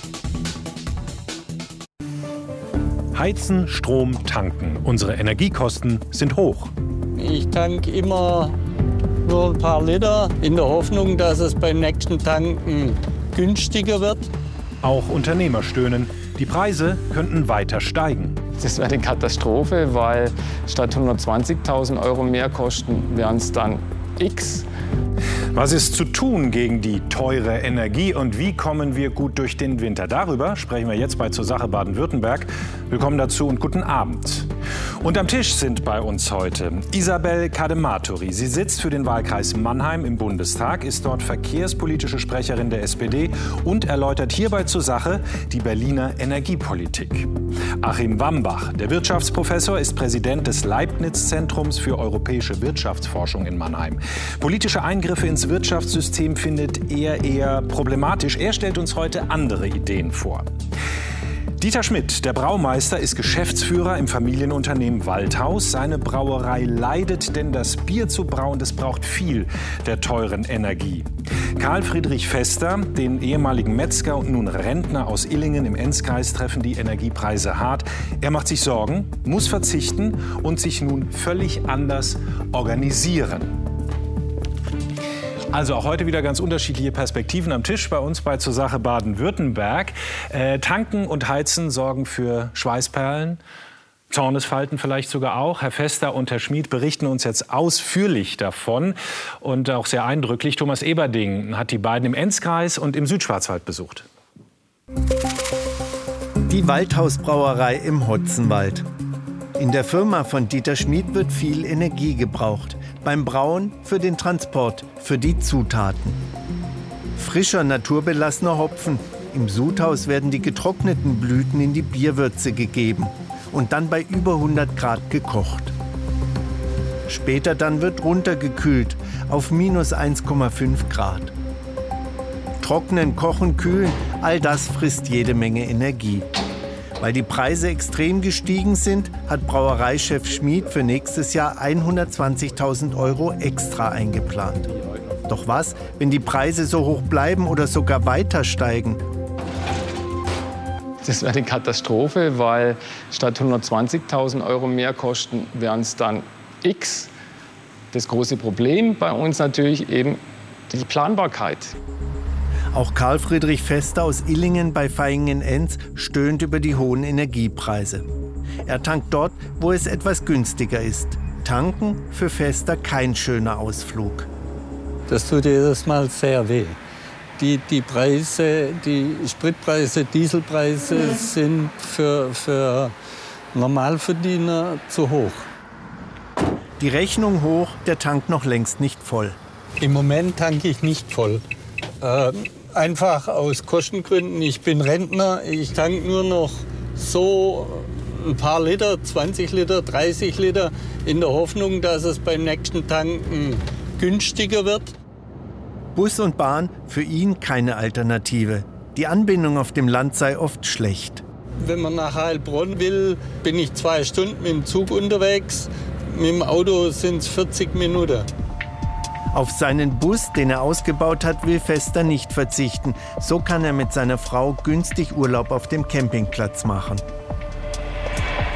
Speaker 16: Heizen, Strom, tanken. Unsere Energiekosten sind hoch.
Speaker 18: Ich tanke immer nur ein paar Liter in der Hoffnung, dass es beim nächsten Tanken günstiger wird.
Speaker 16: Auch Unternehmer stöhnen. Die Preise könnten weiter steigen.
Speaker 19: Das wäre eine Katastrophe, weil statt hundertzwanzigtausend Euro Mehrkosten wären es dann X.
Speaker 16: Was ist zu tun gegen die teure Energie und wie kommen wir gut durch den Winter? Darüber sprechen wir jetzt bei Zur Sache Baden-Württemberg. Willkommen dazu und guten Abend. Und am Tisch sind bei uns heute Isabel Cadematori. Sie sitzt für den Wahlkreis Mannheim im Bundestag, ist dort verkehrspolitische Sprecherin der S P D und erläutert hierbei zur Sache die Berliner Energiepolitik. Achim Wambach, der Wirtschaftsprofessor, ist Präsident des Leibniz-Zentrums für europäische Wirtschaftsforschung in Mannheim. Politische Eingriffe ins Wirtschaftssystem findet er eher problematisch. Er stellt uns heute andere Ideen vor. Dieter Schmidt, der Braumeister, ist Geschäftsführer im Familienunternehmen Waldhaus. Seine Brauerei leidet, denn das Bier zu brauen, das braucht viel der teuren Energie. Karl Friedrich Vester, den ehemaligen Metzger und nun Rentner aus Illingen im Enzkreis, treffen die Energiepreise hart. Er macht sich Sorgen, muss verzichten und sich nun völlig anders organisieren. Also auch heute wieder ganz unterschiedliche Perspektiven am Tisch bei uns bei Zur Sache Baden-Württemberg. Äh, Tanken und Heizen sorgen für Schweißperlen, Zornesfalten vielleicht sogar auch. Herr Vester und Herr Schmid berichten uns jetzt ausführlich davon und auch sehr eindrücklich. Thomas Eberding hat die beiden im Enzkreis und im Südschwarzwald besucht.
Speaker 20: Die Waldhausbrauerei im Hotzenwald. In der Firma von Dieter Schmid wird viel Energie gebraucht. Beim Brauen, für den Transport, für die Zutaten. Frischer, naturbelassener Hopfen. Im Sudhaus werden die getrockneten Blüten in die Bierwürze gegeben und dann bei über hundert Grad gekocht. Später dann wird runtergekühlt auf minus eins Komma fünf Grad. Trocknen, kochen, kühlen, all das frisst jede Menge Energie. Weil die Preise extrem gestiegen sind, hat Brauereichef Schmid für nächstes Jahr hundertzwanzigtausend Euro extra eingeplant. Doch was, wenn die Preise so hoch bleiben oder sogar weiter steigen?
Speaker 19: Das wäre eine Katastrophe, weil statt hundertzwanzigtausend Euro Mehrkosten wären es dann X. Das große Problem bei uns natürlich eben die Planbarkeit.
Speaker 20: Auch Karl Friedrich Vester aus Illingen bei Vaihingen-Enz stöhnt über die hohen Energiepreise. Er tankt dort, wo es etwas günstiger ist. Tanken für Vester kein schöner Ausflug.
Speaker 18: Das tut jedes Mal sehr weh. Die, die Preise, die Spritpreise, Dieselpreise sind für, für Normalverdiener zu hoch.
Speaker 20: Die Rechnung hoch, der Tank noch längst nicht voll.
Speaker 18: Im Moment tanke ich nicht voll. Äh, Einfach aus Kostengründen. Ich bin Rentner, ich tanke nur noch so ein paar Liter, zwanzig Liter, dreißig Liter, in der Hoffnung, dass es beim nächsten Tanken günstiger wird.
Speaker 20: Bus und Bahn für ihn keine Alternative. Die Anbindung auf dem Land sei oft schlecht.
Speaker 18: Wenn man nach Heilbronn will, bin ich zwei Stunden mit dem Zug unterwegs. Mit dem Auto sind es vierzig Minuten.
Speaker 20: Auf seinen Bus, den er ausgebaut hat, will Vester nicht verzichten. So kann er mit seiner Frau günstig Urlaub auf dem Campingplatz machen.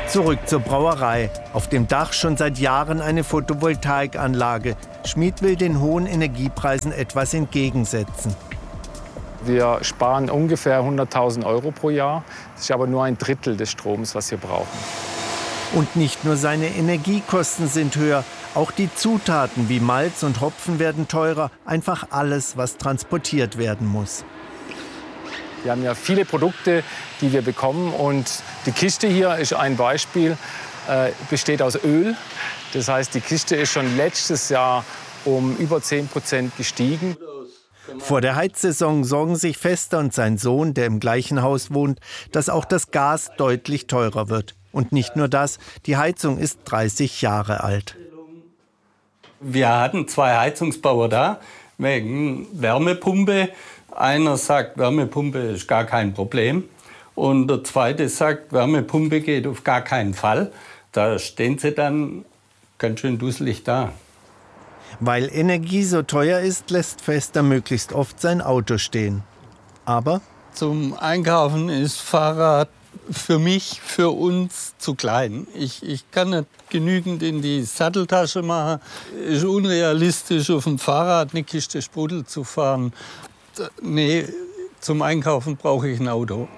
Speaker 20: Zurück zur Brauerei. Auf dem Dach schon seit Jahren eine Photovoltaikanlage. Schmid will den hohen Energiepreisen etwas entgegensetzen.
Speaker 19: Wir sparen ungefähr hunderttausend Euro pro Jahr. Das ist aber nur ein Drittel des Stroms, was wir brauchen.
Speaker 20: Und nicht nur seine Energiekosten sind höher, auch die Zutaten wie Malz und Hopfen werden teurer. Einfach alles, was transportiert werden muss.
Speaker 19: Wir haben ja viele Produkte, die wir bekommen. Und die Kiste hier ist ein Beispiel, äh, besteht aus Öl. Das heißt, die Kiste ist schon letztes Jahr um über zehn Prozent gestiegen.
Speaker 20: Vor der Heizsaison sorgen sich Fester und sein Sohn, der im gleichen Haus wohnt, dass auch das Gas deutlich teurer wird. Und nicht nur das, die Heizung ist dreißig Jahre alt.
Speaker 18: Wir hatten zwei Heizungsbauer da, wegen Wärmepumpe. Einer sagt, Wärmepumpe ist gar kein Problem. Und der zweite sagt, Wärmepumpe geht auf gar keinen Fall. Da stehen sie dann ganz schön dusselig da.
Speaker 20: Weil Energie so teuer ist, lässt Fester möglichst oft sein Auto stehen. Aber
Speaker 18: zum Einkaufen ist Fahrrad für mich, für uns zu klein. Ich, ich kann nicht genügend in die Satteltasche machen. Es ist unrealistisch, auf dem Fahrrad eine Kiste Sprudel zu fahren. Nee, zum Einkaufen brauche ich ein Auto.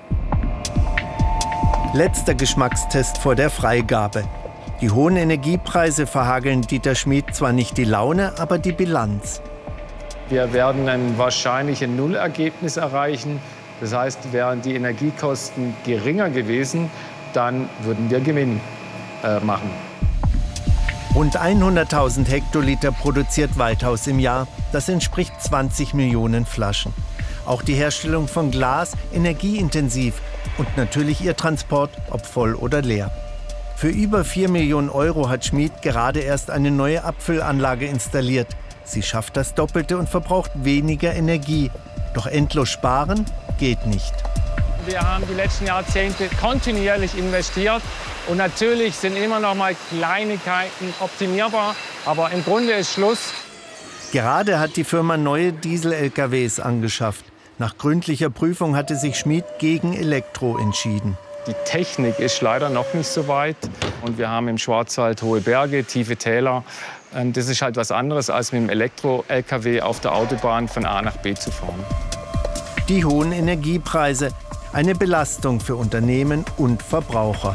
Speaker 20: Letzter Geschmackstest vor der Freigabe. Die hohen Energiepreise verhageln Dieter Schmid zwar nicht die Laune, aber die Bilanz.
Speaker 19: Wir werden ein wahrscheinlich ein Nullergebnis erreichen. Das heißt, wären die Energiekosten geringer gewesen, dann würden wir Gewinn äh, machen.
Speaker 20: Rund hunderttausend Hektoliter produziert Waldhaus im Jahr. Das entspricht zwanzig Millionen Flaschen. Auch die Herstellung von Glas energieintensiv und natürlich ihr Transport, ob voll oder leer. Für über vier Millionen Euro hat Schmid gerade erst eine neue Abfüllanlage installiert. Sie schafft das Doppelte und verbraucht weniger Energie. Doch endlos sparen geht nicht.
Speaker 19: Wir haben die letzten Jahrzehnte kontinuierlich investiert. Und natürlich sind immer noch mal Kleinigkeiten optimierbar. Aber im Grunde ist Schluss.
Speaker 20: Gerade hat die Firma neue Diesel-L K Ws angeschafft. Nach gründlicher Prüfung hatte sich Schmid gegen Elektro entschieden.
Speaker 19: Die Technik ist leider noch nicht so weit. Und wir haben im Schwarzwald hohe Berge, tiefe Täler. Das ist halt was anderes, als mit dem Elektro-L K W auf der Autobahn von A nach B zu fahren.
Speaker 20: Die hohen Energiepreise, eine Belastung für Unternehmen und Verbraucher.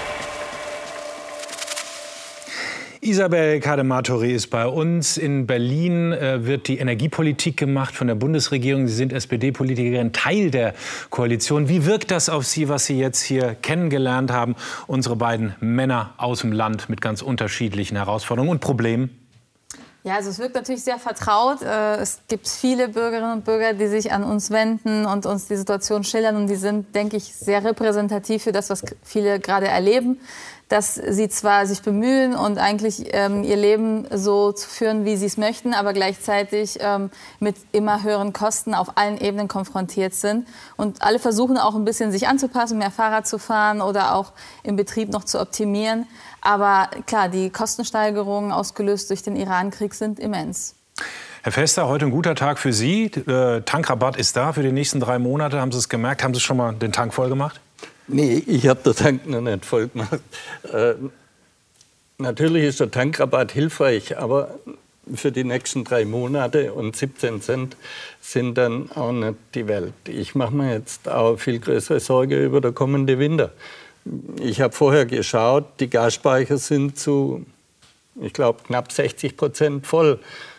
Speaker 21: Isabel Kadematori ist bei uns. In Berlin äh, wird die Energiepolitik gemacht von der Bundesregierung. Sie sind S P D-Politikerin, Teil der Koalition. Wie wirkt das auf Sie, was Sie jetzt hier kennengelernt haben? Unsere beiden Männer aus dem Land mit ganz unterschiedlichen Herausforderungen und Problemen.
Speaker 22: Ja, also es wirkt natürlich sehr vertraut. Es gibt viele Bürgerinnen und Bürger, die sich an uns wenden und uns die Situation schildern. Und die sind, denke ich, sehr repräsentativ für das, was viele gerade erleben. Dass sie zwar sich bemühen und eigentlich ähm, ihr Leben so zu führen, wie sie es möchten, aber gleichzeitig ähm, mit immer höheren Kosten auf allen Ebenen konfrontiert sind. Und alle versuchen auch ein bisschen sich anzupassen, mehr Fahrrad zu fahren oder auch im Betrieb noch zu optimieren. Aber klar, die Kostensteigerungen ausgelöst durch den Iran-Krieg sind immens.
Speaker 21: Herr Fester, heute ein guter Tag für Sie. Äh, Tankrabatt ist da für die nächsten drei Monate. Haben Sie es gemerkt? Haben Sie schon mal den Tank voll gemacht?
Speaker 18: Nee, ich habe den Tank noch nicht voll gemacht. Äh, natürlich ist der Tankrabatt hilfreich, aber für die nächsten drei Monate und siebzehn Cent sind dann auch nicht die Welt. Ich mache mir jetzt auch viel größere Sorge über den kommenden Winter. Ich habe vorher geschaut, die Gasspeicher sind zu, ich glaube, knapp sechzig Prozent voll.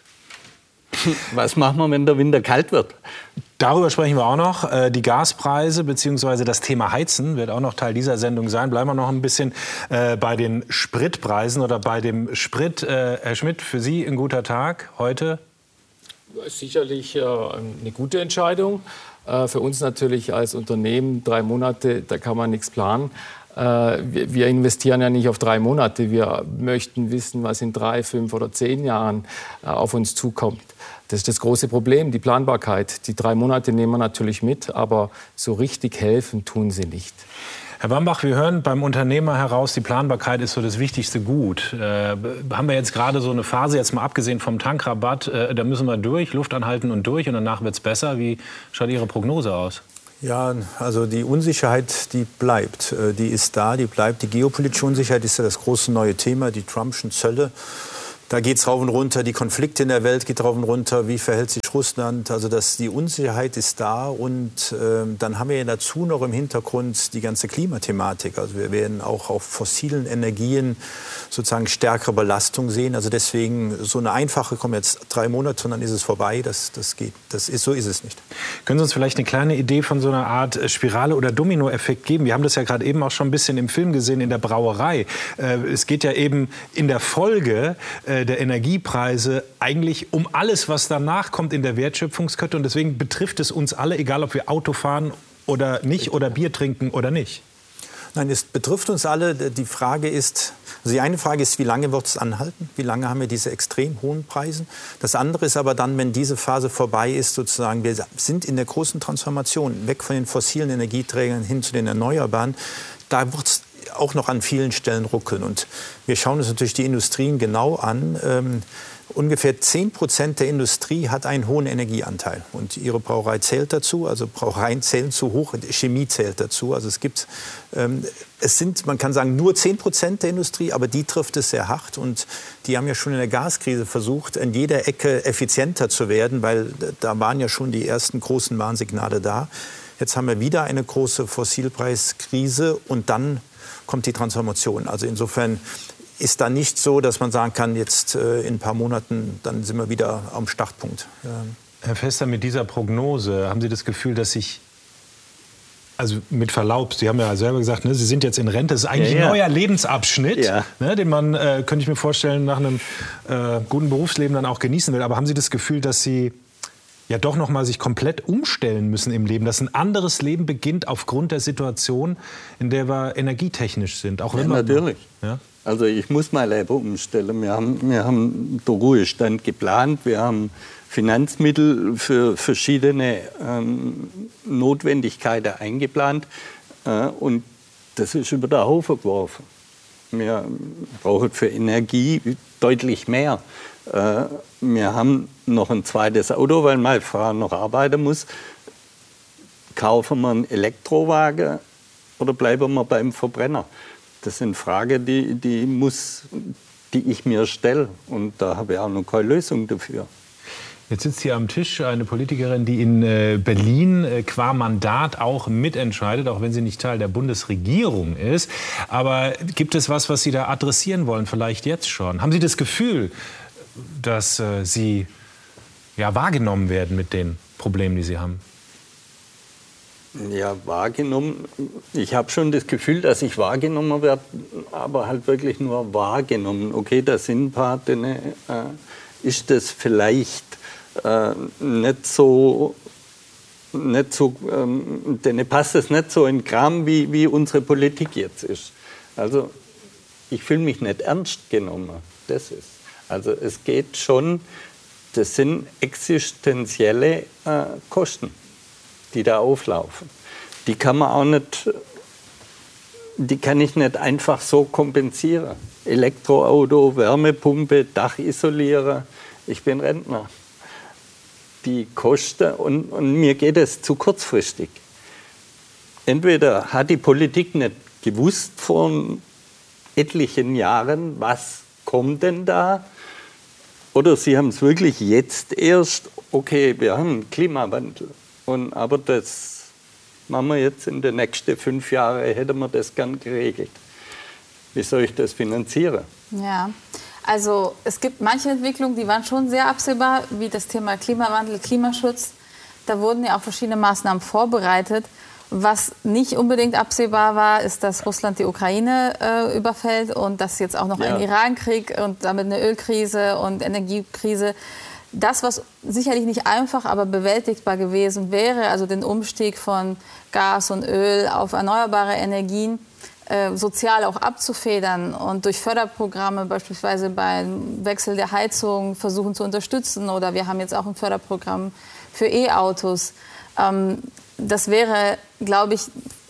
Speaker 18: Was machen wir, wenn der Winter kalt wird?
Speaker 21: Darüber sprechen wir auch noch. Die Gaspreise bzw. das Thema Heizen wird auch noch Teil dieser Sendung sein. Bleiben wir noch ein bisschen äh, bei den Spritpreisen oder bei dem Sprit. Äh, Herr Schmidt, für Sie ein guter Tag heute?
Speaker 19: Sicherlich äh, eine gute Entscheidung. Äh, für uns natürlich als Unternehmen drei Monate, da kann man nichts planen. Äh, wir, wir investieren ja nicht auf drei Monate. Wir möchten wissen, was in drei, fünf oder zehn Jahren äh, auf uns zukommt. Das ist das große Problem, die Planbarkeit. Die drei Monate nehmen wir natürlich mit, aber so richtig helfen tun sie nicht.
Speaker 21: Herr Bambach, wir hören beim Unternehmer heraus, die Planbarkeit ist so das wichtigste Gut. Äh, haben wir jetzt gerade so eine Phase, jetzt mal abgesehen vom Tankrabatt, äh, da müssen wir durch, Luft anhalten und durch und danach wird es besser. Wie schaut Ihre Prognose aus?
Speaker 1: Ja, also die Unsicherheit, die bleibt. Die ist da, die bleibt. Die geopolitische Unsicherheit ist ja das große neue Thema, die Trumpschen Zölle. Da geht es rauf und runter, die Konflikte in der Welt geht rauf und runter, wie verhält sich Russland, also das, die Unsicherheit ist da und äh, dann haben wir ja dazu noch im Hintergrund die ganze Klimathematik, also wir werden auch auf fossilen Energien sozusagen stärkere Belastung sehen, also deswegen so eine einfache, kommen jetzt drei Monate und dann ist es vorbei, das, das geht, das ist, so ist es nicht.
Speaker 21: Können Sie uns vielleicht eine kleine Idee von so einer Art Spirale oder Dominoeffekt geben? Wir haben das ja gerade eben auch schon ein bisschen im Film gesehen, in der Brauerei. Äh, es geht ja eben in der Folge äh, der Energiepreise eigentlich um alles, was danach kommt in der Wertschöpfungskette. Und deswegen betrifft es uns alle, egal ob wir Auto fahren oder nicht oder Bier trinken oder nicht.
Speaker 1: Nein, es betrifft uns alle. Die Frage ist, also die eine Frage ist, wie lange wird es anhalten? Wie lange haben wir diese extrem hohen Preise? Das andere ist aber dann, wenn diese Phase vorbei ist, sozusagen, wir sind in der großen Transformation, weg von den fossilen Energieträgern hin zu den Erneuerbaren. Da wird es auch noch an vielen Stellen ruckeln. Und wir schauen uns natürlich die Industrien genau an. Ähm, ungefähr zehn Prozent der Industrie hat einen hohen Energieanteil. Und Ihre Brauerei zählt dazu. Also Brauereien zählen zu hoch, Chemie zählt dazu. Also es gibt, ähm, es sind, man kann sagen, nur zehn Prozent der Industrie, aber die trifft es sehr hart. Und die haben ja schon in der Gaskrise versucht, in jeder Ecke effizienter zu werden, weil da waren ja schon die ersten großen Warnsignale da. Jetzt haben wir wieder eine große Fossilpreiskrise und dann kommt die Transformation. Also insofern ist da nicht so, dass man sagen kann, jetzt äh, in ein paar Monaten, dann sind wir wieder am Startpunkt. Ja.
Speaker 21: Herr Fester, mit dieser Prognose, haben Sie das Gefühl, dass sich, also mit Verlaub, Sie haben ja selber gesagt, ne, Sie sind jetzt in Rente, das ist eigentlich ja, ja. ein neuer Lebensabschnitt, ja. ne, den man, äh, könnte ich mir vorstellen, nach einem äh, guten Berufsleben dann auch genießen will. Aber haben Sie das Gefühl, dass Sie ja doch noch mal sich komplett umstellen müssen im Leben, dass ein anderes Leben beginnt aufgrund der Situation, in der wir energietechnisch sind? Auch wenn
Speaker 18: ja,
Speaker 21: man,
Speaker 18: natürlich.
Speaker 21: Ja?
Speaker 18: Also ich muss mein Leben umstellen. Wir haben, wir haben den Ruhestand geplant, wir haben Finanzmittel für verschiedene ähm, Notwendigkeiten eingeplant äh, und das ist über den Haufen geworfen. Wir brauchen für Energie deutlich mehr. Äh, wir haben noch ein zweites Auto, weil meine Frau noch arbeiten muss. Kaufen wir einen Elektrowagen oder bleiben wir beim Verbrenner? Das sind Fragen, die, die, muss, die ich mir stelle. Und da habe ich auch noch keine Lösung dafür.
Speaker 21: Jetzt sitzt hier am Tisch eine Politikerin, die in Berlin qua Mandat auch mitentscheidet, auch wenn sie nicht Teil der Bundesregierung ist. Aber gibt es was, was Sie da adressieren wollen, vielleicht jetzt schon? Haben Sie das Gefühl, dass äh, Sie ja, wahrgenommen werden mit den Problemen, die Sie haben?
Speaker 18: Ja, wahrgenommen. Ich habe schon das Gefühl, dass ich wahrgenommen werde, aber halt wirklich nur wahrgenommen. Okay, da sind ein paar, denen äh, ist das vielleicht äh, nicht so, nicht so ähm, denen passt es nicht so in den Kram, wie, wie unsere Politik jetzt ist. Also ich fühle mich nicht ernst genommen. Das ist. Also es geht schon, das sind existenzielle äh, Kosten, die da auflaufen. Die kann man auch nicht, die kann ich nicht einfach so kompensieren. Elektroauto, Wärmepumpe, Dach isolieren. Ich bin Rentner. Die Kosten, und, und mir geht es zu kurzfristig. Entweder hat die Politik nicht gewusst vor etlichen Jahren, was kommt denn da, oder sie haben es wirklich jetzt erst, okay, wir haben einen Klimawandel, und, aber das machen wir jetzt in den nächsten fünf Jahren, hätten wir das gern geregelt. Wie soll ich das finanzieren?
Speaker 22: Ja, also es gibt manche Entwicklungen, die waren schon sehr absehbar, wie das Thema Klimawandel, Klimaschutz. Da wurden ja auch verschiedene Maßnahmen vorbereitet. Was nicht unbedingt absehbar war, ist, dass Russland die Ukraine äh, überfällt und dass jetzt auch noch ja. ein Irankrieg und damit eine Ölkrise und Energiekrise. Das, was sicherlich nicht einfach, aber bewältigbar gewesen wäre, also den Umstieg von Gas und Öl auf erneuerbare Energien, äh, sozial auch abzufedern und durch Förderprogramme beispielsweise beim Wechsel der Heizung versuchen zu unterstützen. Oder wir haben jetzt auch ein Förderprogramm für E-Autos. Ähm, das wäre, glaube ich,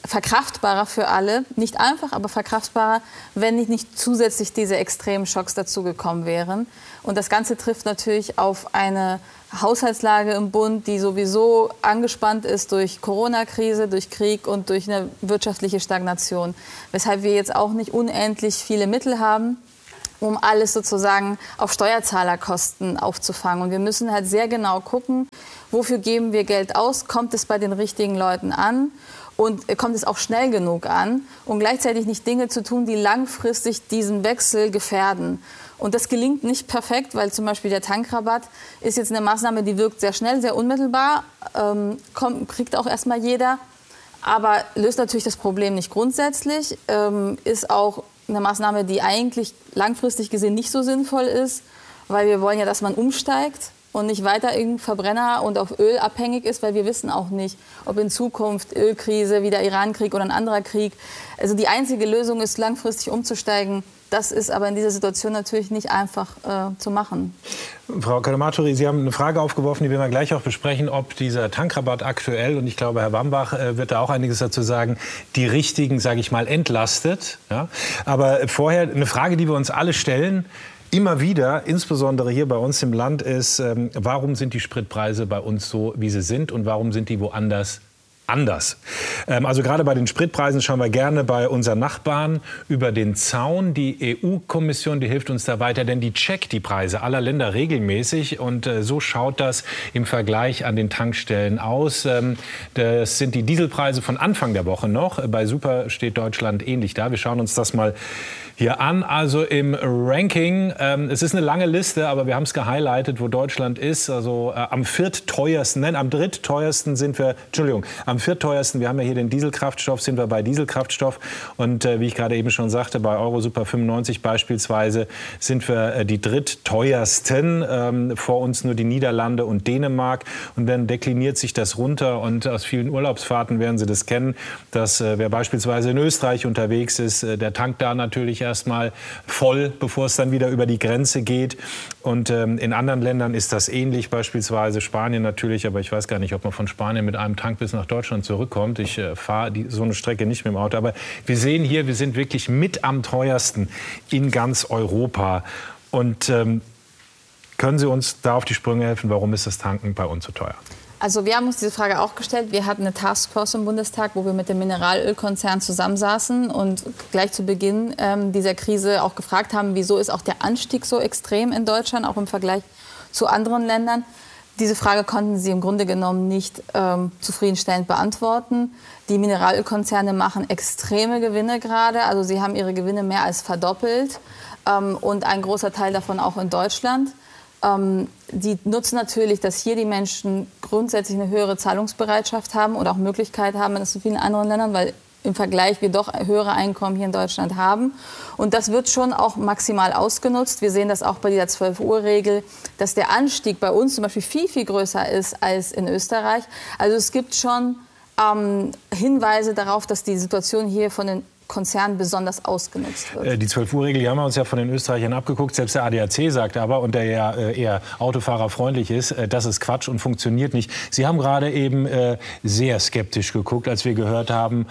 Speaker 22: verkraftbarer für alle. Nicht einfach, aber verkraftbarer, wenn nicht, nicht zusätzlich diese extremen Schocks dazugekommen wären. Und das Ganze trifft natürlich auf eine Haushaltslage im Bund, die sowieso angespannt ist durch Corona-Krise, durch Krieg und durch eine wirtschaftliche Stagnation. Weshalb wir jetzt auch nicht unendlich viele Mittel haben, um alles sozusagen auf Steuerzahlerkosten aufzufangen. Und wir müssen halt sehr genau gucken, wofür geben wir Geld aus, kommt es bei den richtigen Leuten an und kommt es auch schnell genug an und gleichzeitig nicht Dinge zu tun, die langfristig diesen Wechsel gefährden. Und das gelingt nicht perfekt, weil zum Beispiel der Tankrabatt ist jetzt eine Maßnahme, die wirkt sehr schnell, sehr unmittelbar, ähm, kommt, kriegt auch erstmal jeder, aber löst natürlich das Problem nicht grundsätzlich, ähm, ist auch eine Maßnahme, die eigentlich langfristig gesehen nicht so sinnvoll ist, weil wir wollen ja, dass man umsteigt und nicht weiter irgendein Verbrenner und auf Öl abhängig ist, weil wir wissen auch nicht, ob in Zukunft Ölkrise, wie der Irankrieg oder ein anderer Krieg. Also die einzige Lösung ist, langfristig umzusteigen. Das ist aber in dieser Situation natürlich nicht einfach äh, zu machen.
Speaker 21: Frau Kadamaturi, Sie haben eine Frage aufgeworfen, die wir mal gleich auch besprechen, ob dieser Tankrabatt aktuell, und ich glaube, Herr Wambach äh, wird da auch einiges dazu sagen, die Richtigen, sage ich mal, entlastet. Ja? Aber vorher eine Frage, die wir uns alle stellen, immer wieder, insbesondere hier bei uns im Land, ist, ähm, warum sind die Spritpreise bei uns so, wie sie sind und warum sind die woanders anders? Ähm, also gerade bei den Spritpreisen schauen wir gerne bei unseren Nachbarn über den Zaun. Die E U-Kommission, die hilft uns da weiter, denn die checkt die Preise aller Länder regelmäßig und äh, so schaut das im Vergleich an den Tankstellen aus. Ähm, das sind die Dieselpreise von Anfang der Woche noch. Bei Super steht Deutschland ähnlich da. Wir schauen uns das mal hier an, also im Ranking. Ähm, es ist eine lange Liste, aber wir haben es gehighlightet, wo Deutschland ist. Also äh, am viertteuersten, nein, am drittteuersten sind wir, Entschuldigung, am viertteuersten, wir haben ja hier den Dieselkraftstoff, sind wir bei Dieselkraftstoff. Und äh, wie ich gerade eben schon sagte, bei Euro Super fünfundneunzig beispielsweise sind wir äh, die drittteuersten. Ähm, vor uns nur die Niederlande und Dänemark. Und dann dekliniert sich das runter. Und aus vielen Urlaubsfahrten werden Sie das kennen, dass äh, wer beispielsweise in Österreich unterwegs ist, äh, der tankt da natürlich erstmal voll, bevor es dann wieder über die Grenze geht. Und ähm, in anderen Ländern ist das ähnlich, beispielsweise Spanien natürlich, aber ich weiß gar nicht, ob man von Spanien mit einem Tank bis nach Deutschland zurückkommt. Ich äh, fahre so eine Strecke nicht mit dem Auto. Aber wir sehen hier, wir sind wirklich mit am teuersten in ganz Europa. Und ähm, können Sie uns da auf die Sprünge helfen, warum ist das Tanken bei uns so teuer?
Speaker 22: Also wir haben uns diese Frage auch gestellt. Wir hatten eine Taskforce im Bundestag, wo wir mit dem Mineralölkonzern zusammensaßen und gleich zu Beginn ähm, dieser Krise auch gefragt haben, wieso ist auch der Anstieg so extrem in Deutschland, auch im Vergleich zu anderen Ländern. Diese Frage konnten sie im Grunde genommen nicht ähm, zufriedenstellend beantworten. Die Mineralölkonzerne machen extreme Gewinne gerade. Also sie haben ihre Gewinne mehr als verdoppelt ähm, und ein großer Teil davon auch in Deutschland. Ähm, die nutzen natürlich, dass hier die Menschen grundsätzlich eine höhere Zahlungsbereitschaft haben oder auch Möglichkeit haben als in vielen anderen Ländern, weil im Vergleich wir doch höhere Einkommen hier in Deutschland haben. Und das wird schon auch maximal ausgenutzt. Wir sehen das auch bei dieser zwölf-Uhr-Regel, dass der Anstieg bei uns zum Beispiel viel, viel größer ist als in Österreich. Also es gibt schon ähm, Hinweise darauf, dass die Situation hier von den Konzern besonders ausgenutzt wird.
Speaker 21: Die zwölf-Uhr-Regel, die haben wir uns ja von den Österreichern abgeguckt. Selbst der A D A C sagt aber, und der ja eher autofahrerfreundlich ist, das ist Quatsch und funktioniert nicht. Sie haben gerade eben sehr skeptisch geguckt, als wir gehört haben,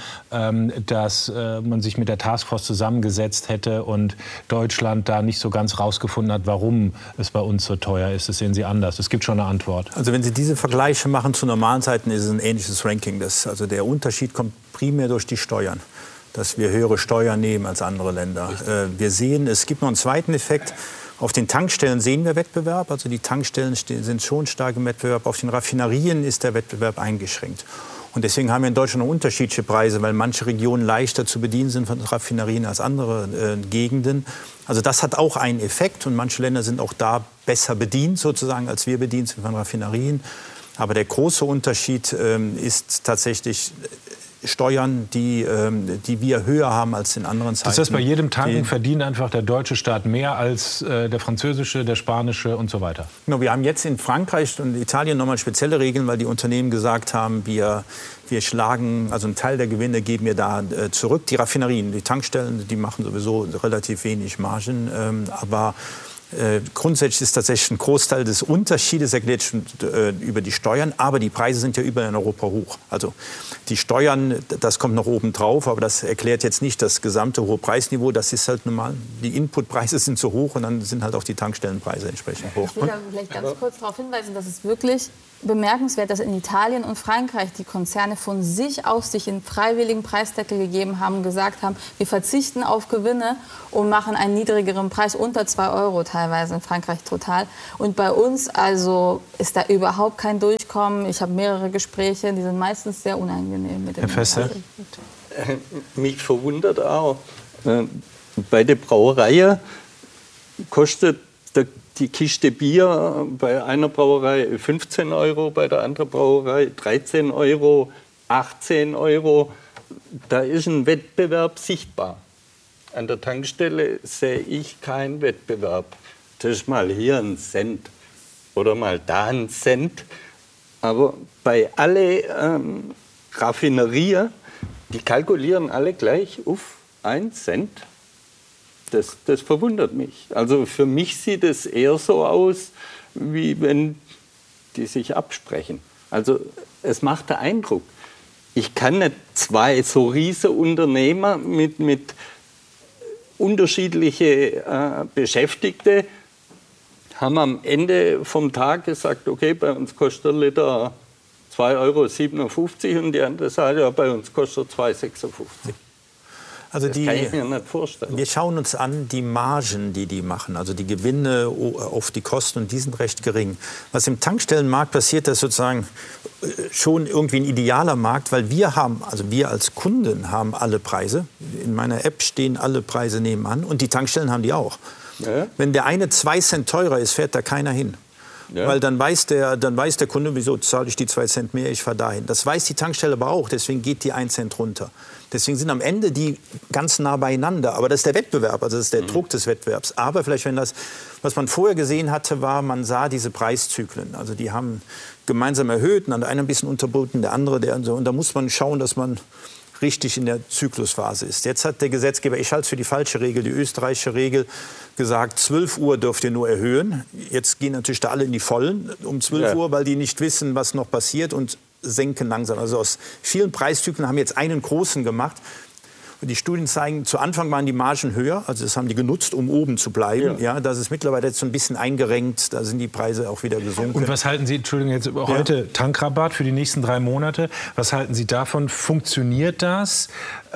Speaker 21: dass man sich mit der Taskforce zusammengesetzt hätte und Deutschland da nicht so ganz rausgefunden hat, warum es bei uns so teuer ist. Das sehen Sie anders. Es gibt schon eine Antwort.
Speaker 1: Also wenn Sie diese Vergleiche machen zu normalen Zeiten, ist es ein ähnliches Ranking. Das, also der Unterschied kommt primär durch die Steuern, dass wir höhere Steuern nehmen als andere Länder. Äh, wir sehen, es gibt noch einen zweiten Effekt. Auf den Tankstellen sehen wir Wettbewerb. Also die Tankstellen sind schon stark im Wettbewerb. Auf den Raffinerien ist der Wettbewerb eingeschränkt. Und deswegen haben wir in Deutschland noch unterschiedliche Preise, weil manche Regionen leichter zu bedienen sind von Raffinerien als andere äh, Gegenden. Also das hat auch einen Effekt. Und manche Länder sind auch da besser bedient, sozusagen, als wir bedient sind von Raffinerien. Aber der große Unterschied ähm, ist tatsächlich Steuern, die, ähm, die wir höher haben als in anderen Zeiten.
Speaker 21: Das heißt, bei jedem Tanken verdient einfach der deutsche Staat mehr als äh, der französische, der spanische und so weiter?
Speaker 1: Genau, wir haben jetzt in Frankreich und Italien nochmal spezielle Regeln, weil die Unternehmen gesagt haben, wir, wir schlagen, also einen Teil der Gewinne geben wir da äh, zurück. Die Raffinerien, die Tankstellen, die machen sowieso relativ wenig Margen, ähm, aber Äh, grundsätzlich ist tatsächlich ein Großteil des Unterschiedes erklärt schon äh, über die Steuern, aber die Preise sind ja überall in Europa hoch. Also die Steuern, das kommt noch oben drauf, aber das erklärt jetzt nicht das gesamte hohe Preisniveau. Das ist halt normal. Die Inputpreise sind so hoch und dann sind halt auch die Tankstellenpreise entsprechend hoch.
Speaker 22: Ich will da vielleicht ganz kurz darauf hinweisen, dass es wirklich bemerkenswert, dass in Italien und Frankreich die Konzerne von sich aus sich einen freiwilligen Preisdeckel gegeben haben, gesagt haben, wir verzichten auf Gewinne und machen einen niedrigeren Preis, unter zwei Euro teilweise in Frankreich total. Und bei uns also ist da überhaupt kein Durchkommen. Ich habe mehrere Gespräche, die sind meistens sehr unangenehm mit dem
Speaker 21: Herr Fester?
Speaker 18: Mich verwundert auch, bei der Brauerei kostet der die Kiste Bier bei einer Brauerei fünfzehn Euro, bei der anderen Brauerei dreizehn Euro, achtzehn Euro. Da ist ein Wettbewerb sichtbar. An der Tankstelle sehe ich keinen Wettbewerb. Das ist mal hier ein Cent oder mal da ein Cent. Aber bei allen ähm, Raffinerien, die kalkulieren alle gleich auf ein Cent. Das, das verwundert mich. Also für mich sieht es eher so aus, wie wenn die sich absprechen. Also es macht den Eindruck, ich kann nicht zwei so riesige Unternehmer mit, mit unterschiedlichen äh, Beschäftigten haben am Ende vom Tag gesagt, okay, bei uns kostet ein Liter zwei Euro siebenundfünfzig und die andere Seite, ja, bei uns kostet zwei Euro sechsundfünfzig.
Speaker 1: Also
Speaker 18: das
Speaker 1: die,
Speaker 18: kann ich mir nicht vorstellen.
Speaker 1: Wir schauen uns an die Margen, die die machen, also die Gewinne auf die Kosten, und die sind recht gering. Was im Tankstellenmarkt passiert, das ist sozusagen schon irgendwie ein idealer Markt, weil wir haben, also wir als Kunden haben alle Preise. In meiner App stehen alle Preise nebenan und die Tankstellen haben die auch. Ja. Wenn der eine zwei Cent teurer ist, fährt da keiner hin. Ja. Weil dann weiß, der, dann weiß der Kunde, wieso zahle ich die zwei Cent mehr, ich fahre dahin. Das weiß die Tankstelle aber auch, deswegen geht die ein Cent runter. Deswegen sind am Ende die ganz nah beieinander. Aber das ist der Wettbewerb, also das ist der mhm. Druck des Wettbewerbs. Aber vielleicht, wenn das, was man vorher gesehen hatte, war, man sah diese Preiszyklen. Also die haben gemeinsam erhöht, und der eine ein bisschen unterboten, der andere, der und so. Und da muss man schauen, dass man richtig in der Zyklusphase ist. Jetzt hat der Gesetzgeber, ich halte es für die falsche Regel, die österreichische Regel, gesagt, zwölf Uhr dürft ihr nur erhöhen. Jetzt gehen natürlich da alle in die Vollen um zwölf ja. Uhr, weil die nicht wissen, was noch passiert, und senken langsam. Also aus vielen Preiszyklen haben jetzt einen großen gemacht. Und die Studien zeigen, zu Anfang waren die Margen höher, also das haben die genutzt, um oben zu bleiben. Ja. Ja, das ist mittlerweile jetzt so ein bisschen eingerenkt, da sind die Preise auch wieder gesunken.
Speaker 21: Und was halten Sie, Entschuldigung, jetzt heute ja. Tankrabatt für die nächsten drei Monate, was halten Sie davon? Funktioniert das?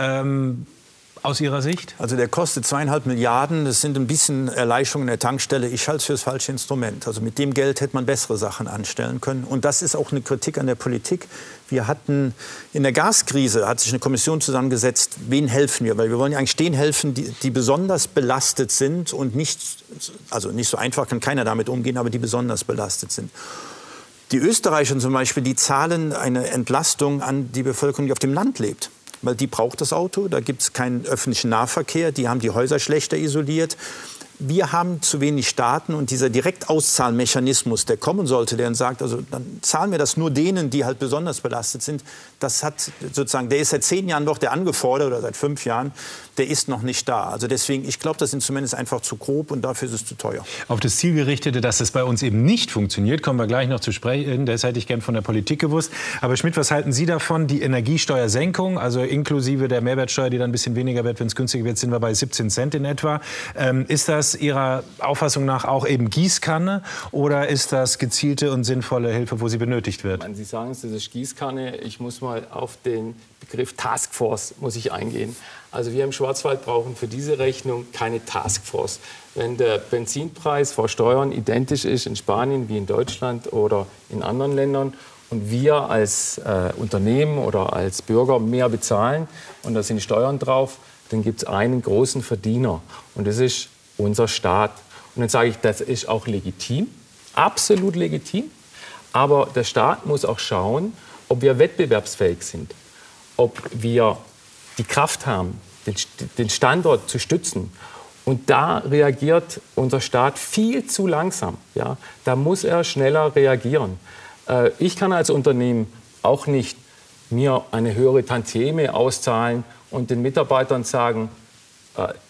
Speaker 21: Ähm Aus Ihrer Sicht?
Speaker 1: Also der kostet zweieinhalb Milliarden. Das sind ein bisschen Erleichterungen in der Tankstelle. Ich halte es für das falsche Instrument. Also mit dem Geld hätte man bessere Sachen anstellen können. Und das ist auch eine Kritik an der Politik. Wir hatten in der Gaskrise, hat sich eine Kommission zusammengesetzt, wen helfen wir? Weil wir wollen ja eigentlich denen helfen, die, die besonders belastet sind und nicht, also nicht so einfach kann keiner damit umgehen, aber die besonders belastet sind. Die Österreicher zum Beispiel, die zahlen eine Entlastung an die Bevölkerung, die auf dem Land lebt. Weil die braucht das Auto, da gibt es keinen öffentlichen Nahverkehr, die haben die Häuser schlechter isoliert. Wir haben zu wenig Staaten, und dieser Direktauszahlmechanismus, der kommen sollte, der dann sagt, also dann zahlen wir das nur denen, die halt besonders belastet sind. Das hat sozusagen, der ist seit zehn Jahren doch der angefordert, oder seit fünf Jahren, der ist noch nicht da. Also deswegen, ich glaube, das Instrument ist einfach zu grob und dafür ist es zu teuer.
Speaker 21: Auf das Zielgerichtete, dass es bei uns eben nicht funktioniert, kommen wir gleich noch zu sprechen. Das hätte ich gern von der Politik gewusst. Aber Schmidt, was halten Sie davon? Die Energiesteuersenkung, also inklusive der Mehrwertsteuer, die dann ein bisschen weniger wird, wenn es günstiger wird, sind wir bei siebzehn Cent in etwa. Ähm, ist das Ihrer Auffassung nach auch eben Gießkanne, oder ist das gezielte und sinnvolle Hilfe, wo sie benötigt wird?
Speaker 19: Sie sagen es, das ist Gießkanne. Ich muss mal auf den Begriff Taskforce muss ich eingehen. Also wir im Schwarzwald brauchen für diese Rechnung keine Taskforce. Wenn der Benzinpreis vor Steuern identisch ist in Spanien wie in Deutschland oder in anderen Ländern und wir als äh, Unternehmen oder als Bürger mehr bezahlen und da sind Steuern drauf, dann gibt es einen großen Verdiener und das ist unser Staat. Und dann sage ich, das ist auch legitim, absolut legitim, aber der Staat muss auch schauen, ob wir wettbewerbsfähig sind, ob wir die Kraft haben, den Standort zu stützen. Und da reagiert unser Staat viel zu langsam. Ja? Da muss er schneller reagieren. Äh, ich kann als Unternehmen auch nicht mir eine höhere Tantieme auszahlen und den Mitarbeitern sagen, äh,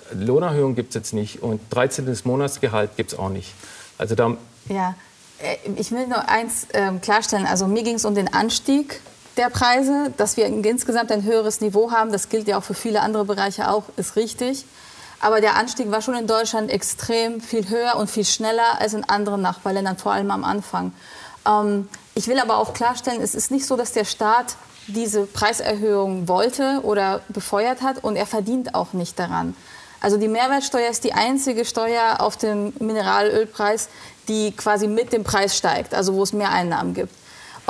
Speaker 19: Lohnerhöhung gibt es jetzt nicht und dreizehntes Monatsgehalt gibt es auch nicht. Also da
Speaker 22: ja, ich will nur eins äh, klarstellen. Also mir ging es um den Anstieg der Preise, dass wir insgesamt ein höheres Niveau haben. Das gilt ja auch für viele andere Bereiche auch, ist richtig. Aber der Anstieg war schon in Deutschland extrem viel höher und viel schneller als in anderen Nachbarländern, vor allem am Anfang. Ähm, ich will aber auch klarstellen, es ist nicht so, dass der Staat diese Preiserhöhung wollte oder befeuert hat und er verdient auch nicht daran. Also die Mehrwertsteuer ist die einzige Steuer auf den Mineralölpreis, die quasi mit dem Preis steigt, also wo es mehr Einnahmen gibt.